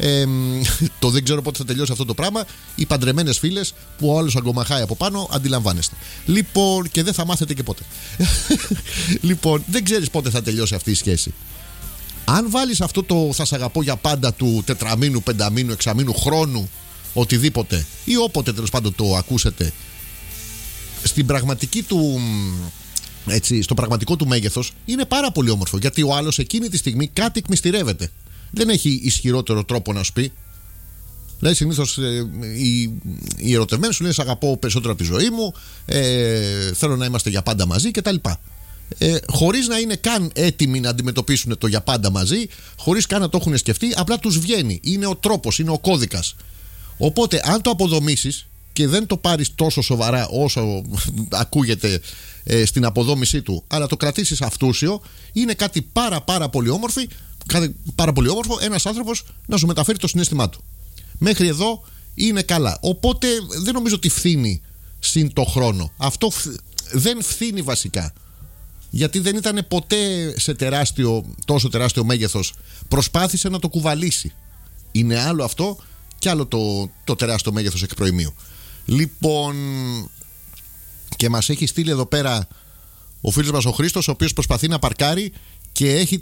Το δεν ξέρω πότε θα τελειώσει αυτό το πράγμα, οι παντρεμένες φίλες που ο άλλος αγκομαχάει από πάνω, αντιλαμβάνεστε. Λοιπόν, και δεν θα μάθετε και πότε. Λοιπόν, δεν ξέρεις πότε θα τελειώσει αυτή η σχέση. Αν βάλεις αυτό το θα σ' αγαπώ για πάντα του τετραμήνου, πενταμήνου, εξαμήνου, χρόνου, οτιδήποτε, ή όποτε τέλος πάντων το ακούσετε, στην πραγματική του, έτσι, στο πραγματικό του μέγεθος, είναι πάρα πολύ όμορφο. Γιατί ο άλλος εκείνη τη στιγμή κάτι εκμυστηρεύεται. Δεν έχει ισχυρότερο τρόπο να σου πει. Δηλαδή, συνήθως οι ερωτευμένοι σου λένε σ' αγαπώ περισσότερο από τη ζωή μου, θέλω να είμαστε για πάντα μαζί κτλ. Χωρίς να είναι καν έτοιμοι να αντιμετωπίσουν το για πάντα μαζί, χωρίς καν να το έχουν σκεφτεί, απλά τους βγαίνει. Είναι ο τρόπος, είναι ο κώδικας. Οπότε, αν το αποδομήσεις και δεν το πάρεις τόσο σοβαρά όσο ακούγεται στην αποδόμησή του, αλλά το κρατήσεις αυτούσιο, είναι κάτι πάρα πολύ όμορφο ένας άνθρωπος να σου μεταφέρει το συναίσθημά του. Μέχρι εδώ είναι καλά. Οπότε δεν νομίζω ότι φθήνει συν το χρόνο. Αυτό δεν φθήνει βασικά. Γιατί δεν ήταν ποτέ σε τόσο τεράστιο μέγεθος. Προσπάθησε να το κουβαλήσει. Είναι άλλο αυτό και άλλο το τεράστιο μέγεθος εκ προημίου. Λοιπόν, και μας έχει στείλει εδώ πέρα ο φίλος μας ο Χρήστος, ο οποίος προσπαθεί να παρκάρει και έχει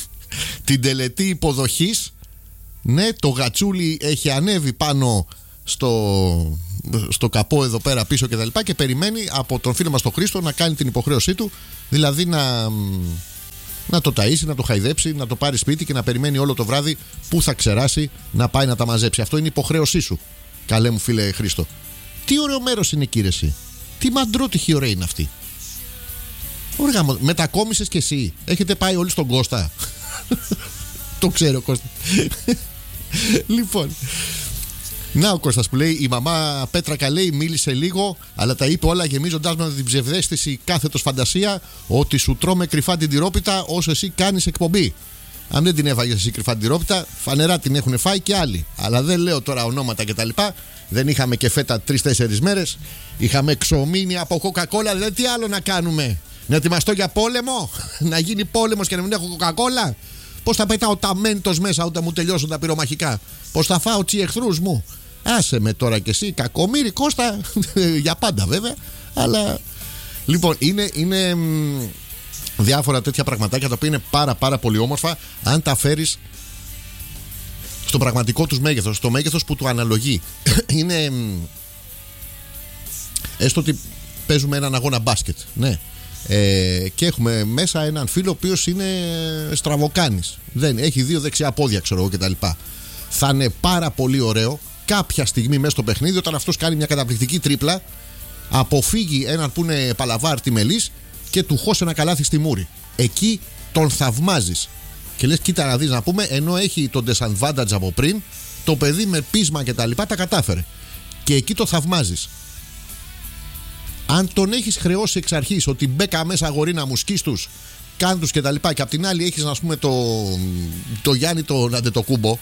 την τελετή υποδοχής. Ναι, το γατσούλι έχει ανέβει πάνω στο καπό εδώ πέρα πίσω και τα λοιπά, και περιμένει από τον φίλο μας τον Χρήστο να κάνει την υποχρέωσή του, δηλαδή να το ταΐσει, να το χαϊδέψει, να το πάρει σπίτι και να περιμένει όλο το βράδυ που θα ξεράσει να πάει να τα μαζέψει. Αυτό είναι η υποχρέωσή σου, καλέ μου φίλε Χρήστο. Τι ωραίο μέρος είναι, κύριε εσύ. Τι μαντρότυχη ωραία είναι αυτή. Ωραία, μετακόμισες κι εσύ. Έχετε πάει όλοι στον Κώστα. Το ξέρω, Κώστα. Λοιπόν, να ο Κώστας που λέει: η μαμά Πέτρακα λέει μίλησε λίγο, αλλά τα είπε όλα γεμίζοντάς με την ψευδαίσθηση κάθετος φαντασία ότι σου τρώμε κρυφά την τυρόπιτα όσο εσύ κάνεις εκπομπή. Αν δεν την έφαγες εσύ κρυφά την τυρόπιτα, φανερά την έχουν φάει και άλλοι. Αλλά δεν λέω τώρα ονόματα κτλ. Δεν είχαμε και φέτα 3-4 μέρες. Είχαμε εξομήνει από κοκακόλα. Δηλαδή, τι άλλο να κάνουμε? Να ετοιμαστώ για πόλεμο? Να γίνει πόλεμος και να μην έχω κοκακόλα? Πώς θα πετάω τα μέντος μέσα όταν μου τελειώσουν τα πυρομαχικά? Πώς θα φάω τους εχθρούς μου? Άσε με τώρα κι εσύ, κακομοίρη Κώστα. Για πάντα βέβαια. Αλλά λοιπόν, είναι διάφορα τέτοια πραγματάκια τα οποία είναι πάρα πολύ όμορφα αν τα φέρεις στο πραγματικό τους μέγεθος, στο μέγεθος που του αναλογεί. Είναι έστω ότι παίζουμε έναν αγώνα μπάσκετ, ναι, και έχουμε μέσα έναν φίλο ο οποίος είναι στραβοκάνης, δεν έχει 2 δεξιά πόδια, ξέρω εγώ, κτλ. Θα είναι πάρα πολύ ωραίο κάποια στιγμή μέσα στο παιχνίδι, όταν αυτός κάνει μια καταπληκτική τρίπλα, αποφύγει έναν που είναι παλαβάρ τιμελής και του χώσει ένα καλάθι στη μούρη. Εκεί τον θαυμάζεις και λες, κοίτα να δεις, να πούμε, ενώ έχει τον disadvantage από πριν, το παιδί με πείσμα και τα λοιπά τα κατάφερε. Και εκεί το θαυμάζεις. Αν τον έχεις χρεώσει εξ αρχής ότι μπέκα μέσα αγορίνα μου, σκίστους, κάντους και τα λοιπά, και απ' την άλλη έχεις, να πούμε, το Γιάννη τον Αντετοκούμπο,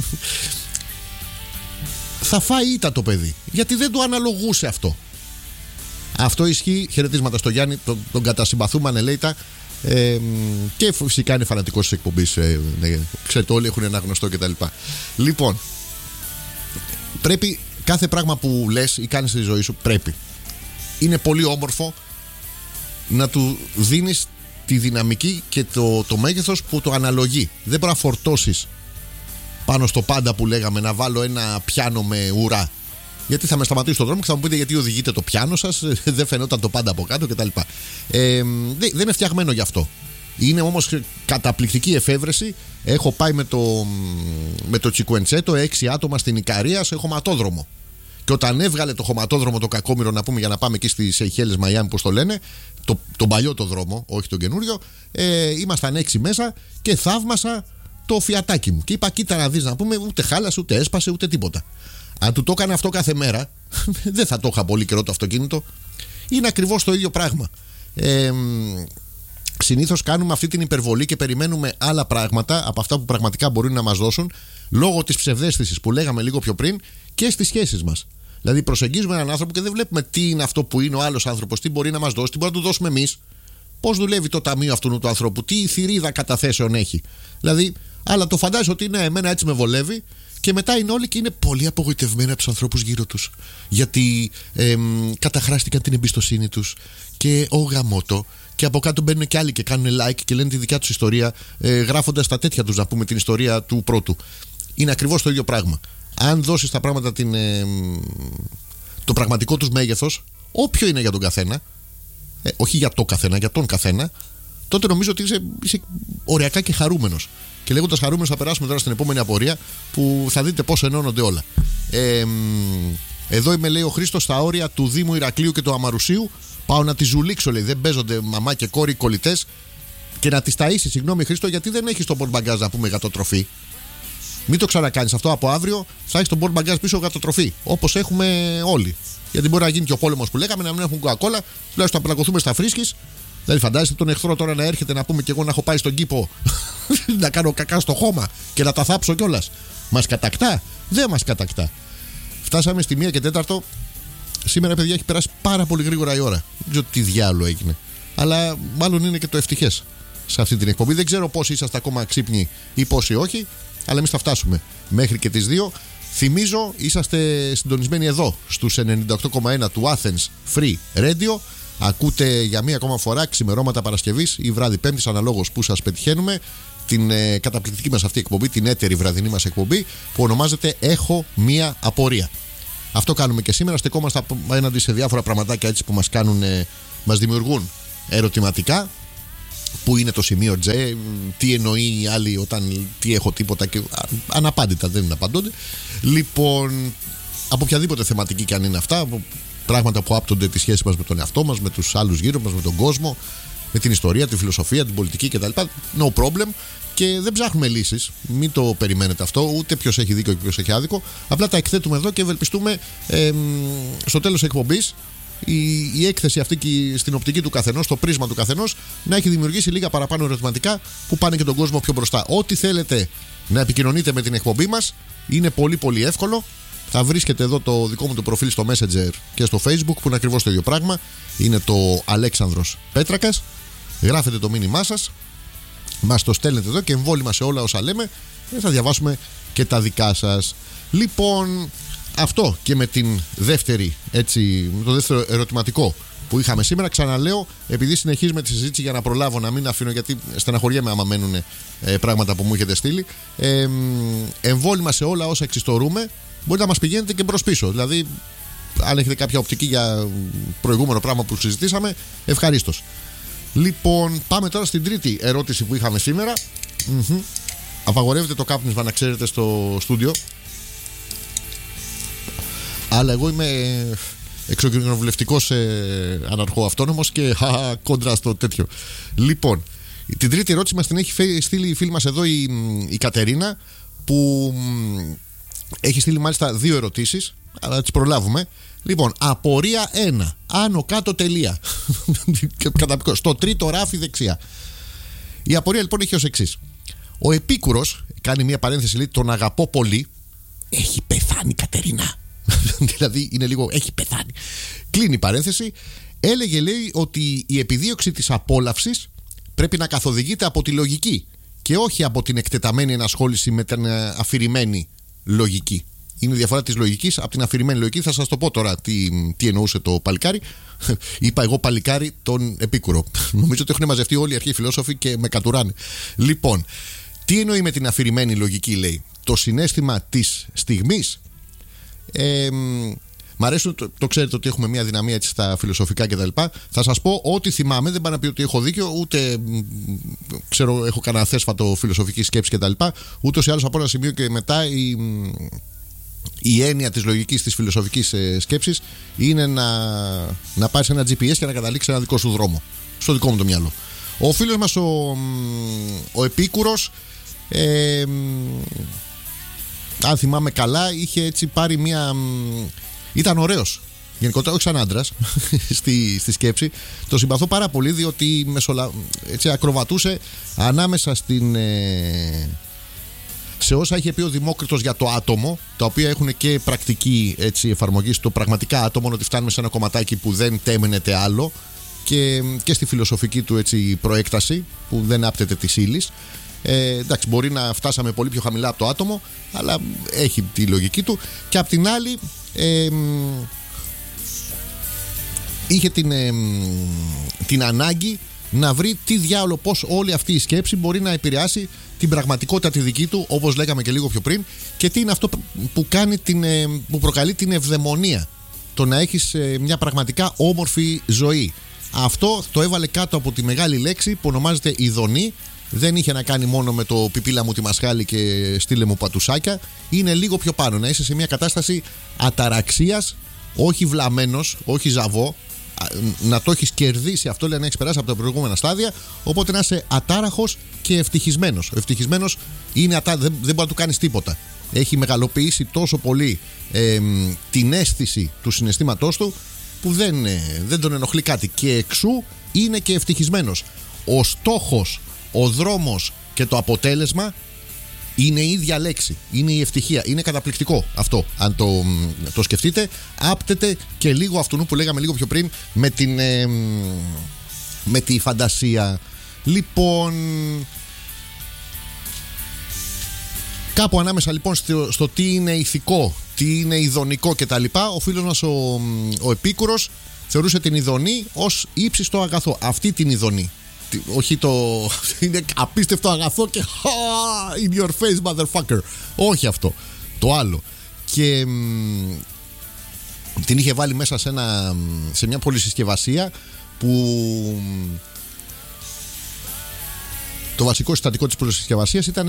θα φάει ήττα το παιδί, γιατί δεν του αναλογούσε αυτό. Αυτό ισχύει. Χαιρετίσματα στο Γιάννη, τον κατασυμπαθούμε ανελέητα, και φυσικά είναι φανατικός της εκπομπής, ξέρετε, όλοι έχουν ένα γνωστό κτλ. Λοιπόν, πρέπει κάθε πράγμα που λες ή κάνεις στη ζωή σου, πρέπει, είναι πολύ όμορφο να του δίνεις τη δυναμική και το μέγεθος που το αναλογεί. Δεν μπορεί να φορτώσεις πάνω στο πάντα που λέγαμε, να βάλω ένα πιάνο με ουρά. Γιατί θα με σταματήσει στον δρόμο και θα μου πείτε γιατί οδηγείτε το πιάνο σας, δεν φαινόταν το πάντα από κάτω κτλ. Δεν είναι φτιαγμένο γι' αυτό. Είναι όμως καταπληκτική εφεύρεση. Έχω πάει με το Τσικουεντσέτο 6 άτομα στην Ικαρία σε χωματόδρομο. Και όταν έβγαλε το χωματόδρομο το κακόμοιρο, να πούμε, για να πάμε εκεί στις Σεϊχέλες Μαϊάμι, πώς το λένε, τον παλιό το δρόμο, όχι τον καινούριο, ήμασταν 6 μέσα και θαύμασα το φιατάκι μου. Και είπα, κοίτα να δεις, να πούμε, ούτε χάλασε, ούτε έσπασε, ούτε τίποτα. Αν του το έκανε αυτό κάθε μέρα, δεν θα το είχα πολύ καιρό το αυτοκίνητο. Είναι ακριβώς το ίδιο πράγμα. Συνήθως κάνουμε αυτή την υπερβολή και περιμένουμε άλλα πράγματα από αυτά που πραγματικά μπορεί να μας δώσουν, λόγω της ψευδαίσθησης που λέγαμε λίγο πιο πριν, και στις σχέσεις μας. Δηλαδή, προσεγγίζουμε έναν άνθρωπο και δεν βλέπουμε τι είναι αυτό που είναι ο άλλος άνθρωπος, τι μπορεί να μας δώσει, τι μπορεί να του δώσουμε εμείς, πώς δουλεύει το ταμείο αυτού του ανθρώπου, τι θηρίδα καταθέσεων έχει. Δηλαδή, αλλά το φαντάζεσαι ότι ναι, εμένα έτσι με βολεύει. Και μετά είναι όλοι και είναι πολύ απογοητευμένοι από τους ανθρώπους γύρω τους, γιατί καταχράστηκαν την εμπιστοσύνη τους και γαμώτο. Και από κάτω μπαίνουν και άλλοι και κάνουν like και λένε τη δικιά τους ιστορία, γράφοντας τα τέτοια τους, να πούμε, την ιστορία του πρώτου. Είναι ακριβώς το ίδιο πράγμα. Αν δώσεις τα πράγματα το πραγματικό τους μέγεθος, όποιο είναι για τον καθένα, όχι για το καθένα, για τον καθένα, τότε νομίζω ότι είσαι ωριακά και χαρούμενος. Και λέγοντας χαρούμενος, θα περάσουμε τώρα στην επόμενη απορία που θα δείτε πώς ενώνονται όλα. Εδώ είμαι, λέει ο Χρήστος, στα όρια του Δήμου Ηρακλείου και του Αμαρουσίου. Πάω να τη ζουλήξω, λέει. Δεν παίζονται μαμά και κόρη κολλητές, και να τις ταΐσεις. Συγγνώμη, Χρήστο, γιατί δεν έχεις τον πορτμπαγκάζ, να πούμε, γατοτροφή. Μην το ξανακάνεις αυτό. Από αύριο θα έχεις τον πορτμπαγκάζ πίσω γατοτροφή. Όπως έχουμε όλοι. Γιατί μπορεί να γίνει και ο πόλεμος που λέγαμε, να μην έχουν κοκακόλα, τουλάχιστον να πλακωθούμε στα φρίσκης. Δηλαδή, φαντάζεστε τον εχθρό τώρα να έρχεται, να πούμε, και εγώ να έχω πάει στον κήπο να κάνω κακά στο χώμα και να τα θάψω κιόλας. Μας κατακτά? Δεν μας κατακτά. Φτάσαμε στη 1 και 4. Σήμερα, παιδιά, έχει περάσει πάρα πολύ γρήγορα η ώρα. Δεν ξέρω τι διάλογο έγινε. Αλλά μάλλον είναι και το ευτυχές σε αυτή την εκπομπή. Δεν ξέρω πόσοι είσαστε ακόμα ξύπνοι ή πόσοι όχι, αλλά εμείς θα φτάσουμε μέχρι και τις 2. Θυμίζω, είσαστε συντονισμένοι εδώ στους 98,1 του Athens Free Radio. Ακούτε για μία ακόμα φορά ξημερώματα Παρασκευής ή βράδυ Πέμπτης, αναλόγως που σας πετυχαίνουμε, την καταπληκτική μας αυτή εκπομπή, την έτερη βραδινή μας εκπομπή που ονομάζεται Έχω Μία Απορία. Αυτό κάνουμε και σήμερα. Στεκόμαστε απέναντι σε διάφορα πραγματάκια έτσι που μας δημιουργούν ερωτηματικά. Πού είναι το σημείο J, τι εννοεί οι άλλοι όταν τι έχω τίποτα και αναπάντητα, δεν είναι απαντώνται. Λοιπόν, από οποιαδήποτε θεματική και αν είναι αυτά, από πράγματα που άπτονται τη σχέση μας με τον εαυτό μας, με τους άλλους γύρω μας, με τον κόσμο, με την ιστορία, τη φιλοσοφία, την πολιτική κτλ. No problem. Και δεν ψάχνουμε λύσεις, μην το περιμένετε αυτό, ούτε ποιος έχει δίκιο και ποιος έχει άδικο. Απλά τα εκθέτουμε εδώ και ευελπιστούμε στο τέλος της εκπομπής η έκθεση αυτή και στην οπτική του καθενός, στο πρίσμα του καθενός, να έχει δημιουργήσει λίγα παραπάνω ερωτηματικά που πάνε και τον κόσμο πιο μπροστά. Ό,τι θέλετε να επικοινωνείτε με την εκπομπή μας είναι πολύ πολύ εύκολο. Θα βρίσκετε εδώ το δικό μου το προφίλ στο Messenger και στο Facebook που είναι ακριβώς το ίδιο πράγμα. Είναι το Αλέξανδρος Πέτρακας. Γράφετε το μήνυμά σας, μας το στέλνετε εδώ και εμβόλυμα σε όλα όσα λέμε και θα διαβάσουμε και τα δικά σας. Λοιπόν, αυτό και με την δεύτερη, έτσι, το δεύτερο ερωτηματικό που είχαμε σήμερα. Ξαναλέω, επειδή συνεχίζουμε τη συζήτηση για να προλάβω να μην αφήνω, γιατί στεναχωριέμαι άμα μένουν πράγματα που μου έχετε στείλει. Εμβόλυμα σε όλα όσα εξιστορούμε, μπορείτε να μας πηγαίνετε και μπρος πίσω. Δηλαδή, αν έχετε κάποια οπτική για προηγούμενο πράγμα που συζητήσαμε, ευχαρίστως. Λοιπόν, πάμε τώρα στην τρίτη ερώτηση που είχαμε σήμερα. Απαγορεύεται το κάπνισμα, να ξέρετε, στο στούντιο. Αλλά εγώ είμαι εξοκοινοβουλευτικός αναρχοαυτόνομος και κόντρα στο τέτοιο. Λοιπόν, την τρίτη ερώτηση μας την έχει στείλει η φίλη μας εδώ η Κατερίνα, που έχει στείλει μάλιστα 2 ερωτήσεις. Θα τις προλάβουμε. Λοιπόν, απορία 1. Άνω κάτω τελεία. Στο τρίτο ράφι δεξιά. Η απορία λοιπόν έχει ως εξής. Ο Επίκουρος, κάνει μια παρένθεση, λέει, τον αγαπώ πολύ. Έχει πεθάνει, Κατερίνα. Δηλαδή είναι λίγο, έχει πεθάνει. Κλείνει η παρένθεση. Έλεγε, λέει, ότι η επιδίωξη της απόλαυσης πρέπει να καθοδηγείται από τη λογική και όχι από την εκτεταμένη ενασχόληση με την αφηρημένη λογική. Είναι η διαφορά της λογικής από την αφηρημένη λογική. Θα σας το πω τώρα τι εννοούσε το παλικάρι. Είπα εγώ παλικάρι τον Επίκουρο. Νομίζω ότι έχουν μαζευτεί όλοι οι αρχαίοι φιλόσοφοι και με κατουράνε. Λοιπόν, τι εννοεί με την αφηρημένη λογική, λέει? Το συναίσθημα της στιγμής. Μ' αρέσει, το ξέρετε ότι έχουμε μια δυναμία έτσι στα φιλοσοφικά κτλ. Θα σας πω ό,τι θυμάμαι, δεν πάω να πει ότι έχω δίκιο, ούτε ξέρω, έχω κανένα θέσφατο φιλοσοφική σκέψη κτλ. Ούτως ή άλλως από ένα σημείο και μετά η έννοια της λογικής, της φιλοσοφικής σκέψης είναι να πάρεις ένα GPS και να καταλήξεις ένα δικό σου δρόμο. Στο δικό μου το μυαλό. Ο φίλος μας ο Επίκουρος, αν θυμάμαι καλά, είχε έτσι πάρει μια... Ήταν ωραίος. Γενικότερα, όχι σαν άντρας, στη σκέψη. Το συμπαθώ πάρα πολύ, διότι έτσι ακροβατούσε ανάμεσα σε όσα είχε πει ο Δημόκριτος για το άτομο, τα οποία έχουν και πρακτική έτσι, εφαρμογή στο πραγματικά άτομο, ότι φτάνουμε σε ένα κομματάκι που δεν τέμενεται άλλο, και στη φιλοσοφική του έτσι, προέκταση, που δεν άπτεται της ύλης. Εντάξει, μπορεί να φτάσαμε πολύ πιο χαμηλά από το άτομο, αλλά έχει τη λογική του. Και απ' την άλλη, είχε την ανάγκη να βρει τι διάολο, πώς όλη αυτή η σκέψη μπορεί να επηρεάσει την πραγματικότητα τη δική του, όπως λέγαμε και λίγο πιο πριν, και τι είναι αυτό που προκαλεί την ευδαιμονία, το να έχεις μια πραγματικά όμορφη ζωή. Αυτό το έβαλε κάτω από τη μεγάλη λέξη που ονομάζεται ειδονή. Δεν είχε να κάνει μόνο με το πιπίλα μου τη μασχάλη και στείλε μου πατουσάκια. Είναι λίγο πιο πάνω, να είσαι σε μια κατάσταση αταραξίας, όχι βλαμμένος, όχι ζαβό, να το έχεις κερδίσει αυτό, λέει, να έχεις περάσει από τα προηγούμενα στάδια, οπότε να είσαι ατάραχος και ευτυχισμένος. Ο ευτυχισμένος είναι δεν μπορεί να του κάνεις τίποτα. Έχει μεγαλοποιήσει τόσο πολύ την αίσθηση του συναισθήματός του, που δεν τον ενοχλεί κάτι, και εξού είναι και ευτυχισμένος. Ο στόχος, ο δρόμος και το αποτέλεσμα είναι η ίδια λέξη. Είναι η ευτυχία. Είναι καταπληκτικό αυτό. Αν το σκεφτείτε, άπτεται και λίγο αυτού που λέγαμε λίγο πιο πριν με τη φαντασία. Λοιπόν, κάπου ανάμεσα λοιπόν στο τι είναι ηθικό, τι είναι ειδονικό κτλ., ο φίλος μας ο Επίκουρος θεωρούσε την ειδονή ως ύψιστο αγαθό. Αυτή την ειδονή. Όχι είναι απίστευτο αγαθό και in your face motherfucker. Όχι αυτό. Το άλλο. Και την είχε βάλει μέσα σε μια πολυσυσκευασία που το βασικό συστατικό της πολυσυσκευασίας ήταν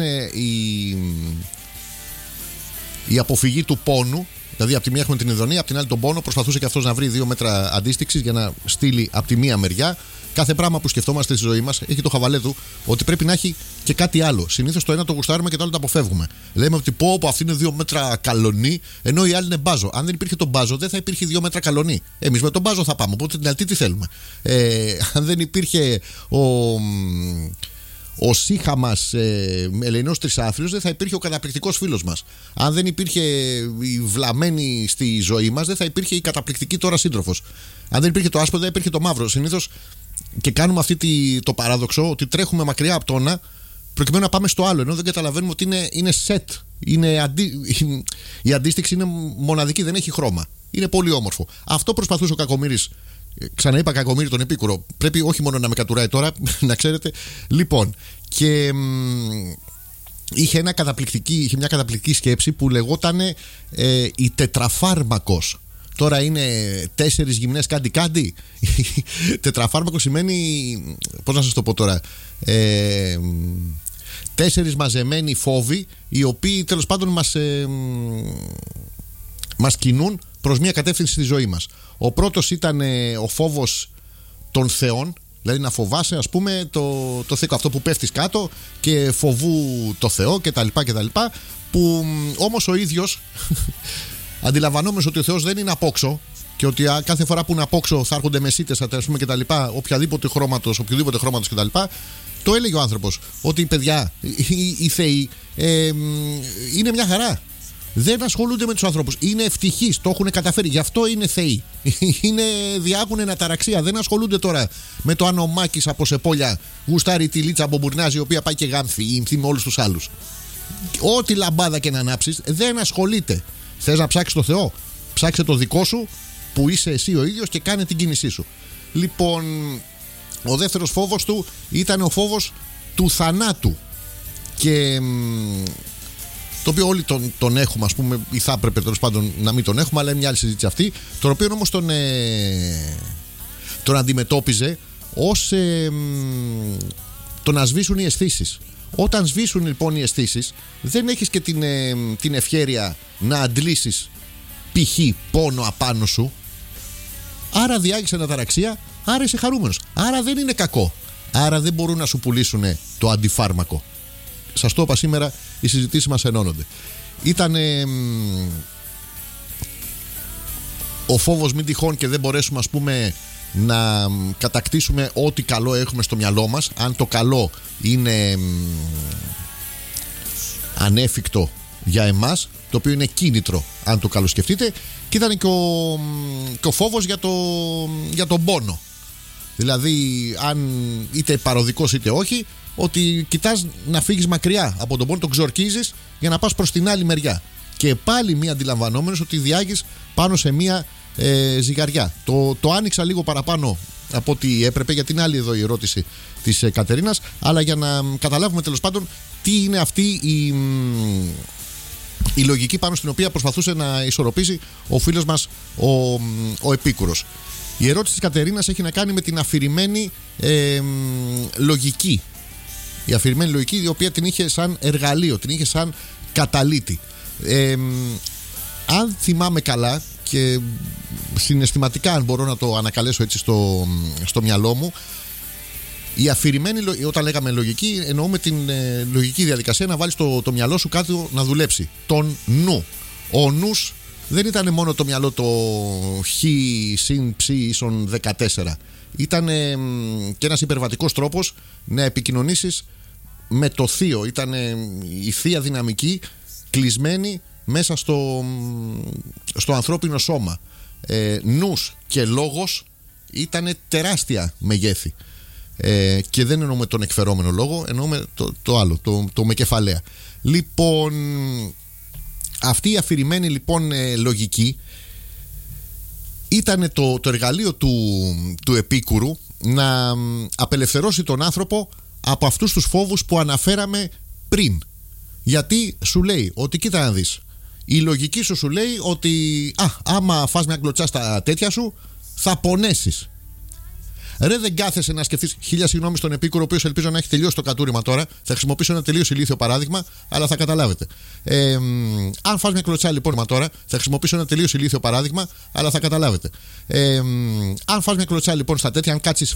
η αποφυγή του πόνου. Δηλαδή, από τη μία έχουμε την ειδονία, από την άλλη τον πόνο. Προσπαθούσε και αυτός να βρει 2 μέτρα αντίστοιξης για να στείλει από τη μία μεριά. Κάθε πράγμα που σκεφτόμαστε στη ζωή μας έχει το χαβαλέ του ότι πρέπει να έχει και κάτι άλλο. Συνήθως το ένα το γουστάρουμε και το άλλο το αποφεύγουμε. Λέμε ότι αυτή είναι 2 μέτρα καλονί, ενώ η άλλη είναι μπάζο. Αν δεν υπήρχε το μπάζο, δεν θα υπήρχε 2 μέτρα καλονί. Εμείς με τον μπάζο θα πάμε. Οπότε την αλτή τι θέλουμε. Αν δεν υπήρχε ο σύχα μας Ελεηνός Τρισάφυλλος, δεν θα υπήρχε ο καταπληκτικός φίλος μας. Αν δεν υπήρχε η βλαμμένη στη ζωή μας, δεν θα υπήρχε η καταπληκτική τώρα σύντροφος. Αν δεν υπήρχε το άσπρο, δεν υπήρχε το μαύρο. Συνήθως και κάνουμε το παράδοξο ότι τρέχουμε μακριά από το ένα προκειμένου να πάμε στο άλλο, ενώ δεν καταλαβαίνουμε ότι είναι set. Η αντίστοιξη είναι μοναδική, δεν έχει χρώμα. Είναι πολύ όμορφο. Αυτό προσπαθούσε ο Κακομοίρης. Ξαναείπα Κακομοίρη τον Επίκουρο. Πρέπει όχι μόνο να με κατουράει τώρα, να ξέρετε. Λοιπόν, και είχε μια καταπληκτική σκέψη που λεγόταν η τετραφάρμακος. Τώρα είναι 4 γυμνές κάντι. Τετραφάρμακο σημαίνει, πώς να σας το πω τώρα, 4 μαζεμένοι φόβοι, οι οποίοι τέλος πάντων μας κινούν προς μια κατεύθυνση στη ζωή μας. Ο πρώτος ήταν ο φόβος των θεών, δηλαδή να φοβάσαι, ας πούμε, το θήκο αυτό που πέφτεις κάτω και φοβού το Θεό κτλ. Που όμως ο ίδιος αντιλαμβανόμενος ότι ο Θεός δεν είναι απόξω και ότι κάθε φορά που είναι απόξω θα έρχονται μεσίτες, ας πούμε, κτλ. Οποιοδήποτε χρώματος κτλ. Το έλεγε ο άνθρωπος ότι παιδιά, οι θεοί είναι μια χαρά. Δεν ασχολούνται με τους ανθρώπους. Είναι ευτυχείς, το έχουν καταφέρει. Γι' αυτό είναι θεοί. Διάγουν αναταραξία. Δεν ασχολούνται τώρα με το αν ο Μάκης από Σεπόλια γουστάρει τη Λίτσα Μπομπουρνάζη, η οποία πάει και γάμφει με όλους τους άλλους. Ό,τι λαμπάδα και να ανάψεις, δεν ασχολείται. Θες να ψάξεις το Θεό? Ψάξε το δικό σου που είσαι εσύ ο ίδιος και κάνε την κίνησή σου. Λοιπόν, ο δεύτερος φόβος του ήταν ο φόβος του θανάτου. Και το οποίο όλοι τον έχουμε, ας πούμε, ή θα έπρεπε τέλος πάντων να μην τον έχουμε, αλλά είναι μια άλλη συζήτηση αυτή. Τον οποίο όμως τον αντιμετώπιζε ως το να σβήσουν οι αισθήσεις. Όταν σβήσουν λοιπόν οι αισθήσεις, δεν έχεις και την ευχέρεια να αντλήσεις π.χ. πόνο απάνω σου. Άρα διάγεις αναταραξία, άρα είσαι χαρούμενος. Άρα δεν είναι κακό. Άρα δεν μπορούν να σου πουλήσουν το αντιφάρμακο. Σας το είπα σήμερα, οι συζητήσεις μας ενώνονται. Ήταν ο φόβος μην τυχόν και δεν μπορέσουμε, ας πούμε, να κατακτήσουμε ό,τι καλό έχουμε στο μυαλό μας. Αν το καλό είναι ανέφικτο για εμάς, το οποίο είναι κίνητρο αν το καλοσκεφτείτε. Και ήταν και ο φόβος για τον πόνο. Δηλαδή, αν είτε παροδικός είτε όχι, ότι κοιτάς να φύγεις μακριά από τον πόνο, τον ξορκίζεις για να πας προς την άλλη μεριά. Και πάλι μία αντιλαμβανόμενος ότι διάγεις πάνω σε μία ζυγαριά. Το άνοιξα λίγο παραπάνω από ό,τι έπρεπε, γιατί είναι άλλη εδώ η ερώτηση της Κατερίνας, αλλά για να καταλάβουμε τέλος πάντων τι είναι αυτή η λογική πάνω στην οποία προσπαθούσε να ισορροπήσει ο φίλος μας ο Επίκουρος. Η ερώτηση της Κατερίνας έχει να κάνει με την αφηρημένη λογική. Η αφηρημένη λογική, η οποία την είχε σαν εργαλείο, την είχε σαν καταλήτη. Αν θυμάμαι καλά και συναισθηματικά, αν μπορώ να το ανακαλέσω έτσι στο μυαλό μου, η αφηρημένη, όταν λέγαμε λογική, εννοούμε την λογική διαδικασία να βάλεις το μυαλό σου κάτω να δουλέψει. Τον νου. Ο νους δεν ήταν μόνο το μυαλό το χ συν ψ ίσον 14. Ήταν και ένας υπερβατικός τρόπος να επικοινωνήσεις με το θείο. Ήταν η θεία δυναμική κλεισμένη μέσα στο ανθρώπινο σώμα. Νους και λόγος ήταν τεράστια μεγέθη. Και δεν εννοούμε τον εκφερόμενο λόγο, εννοούμε το άλλο, το με κεφαλαία. Λοιπόν, αυτή η αφηρημένη λοιπόν λογική ήταν το εργαλείο του Επίκουρου να απελευθερώσει τον άνθρωπο από αυτούς τους φόβους που αναφέραμε πριν. Γιατί σου λέει ότι κοίτα να δεις, Η λογική σου λέει ότι άμα φας μια κλωτσιά στα τέτοια σου, θα πονέσεις. Ρε, δεν κάθεσαι να σκεφτείς. Χίλια συγγνώμη στον επίκουρο, ο οποίος ελπίζω να έχει τελειώσει το κατούριμα τώρα. Θα χρησιμοποιήσω ένα τελείως ηλίθιο παράδειγμα, αλλά θα καταλάβετε. Αν φας μια κλωτσιά λοιπόν τώρα, θα χρησιμοποιήσω ένα τελείως ηλίθιο παράδειγμα, αλλά θα καταλάβετε. Αν φας μια κλωτσιά λοιπόν στα τέτοια, αν κάτσεις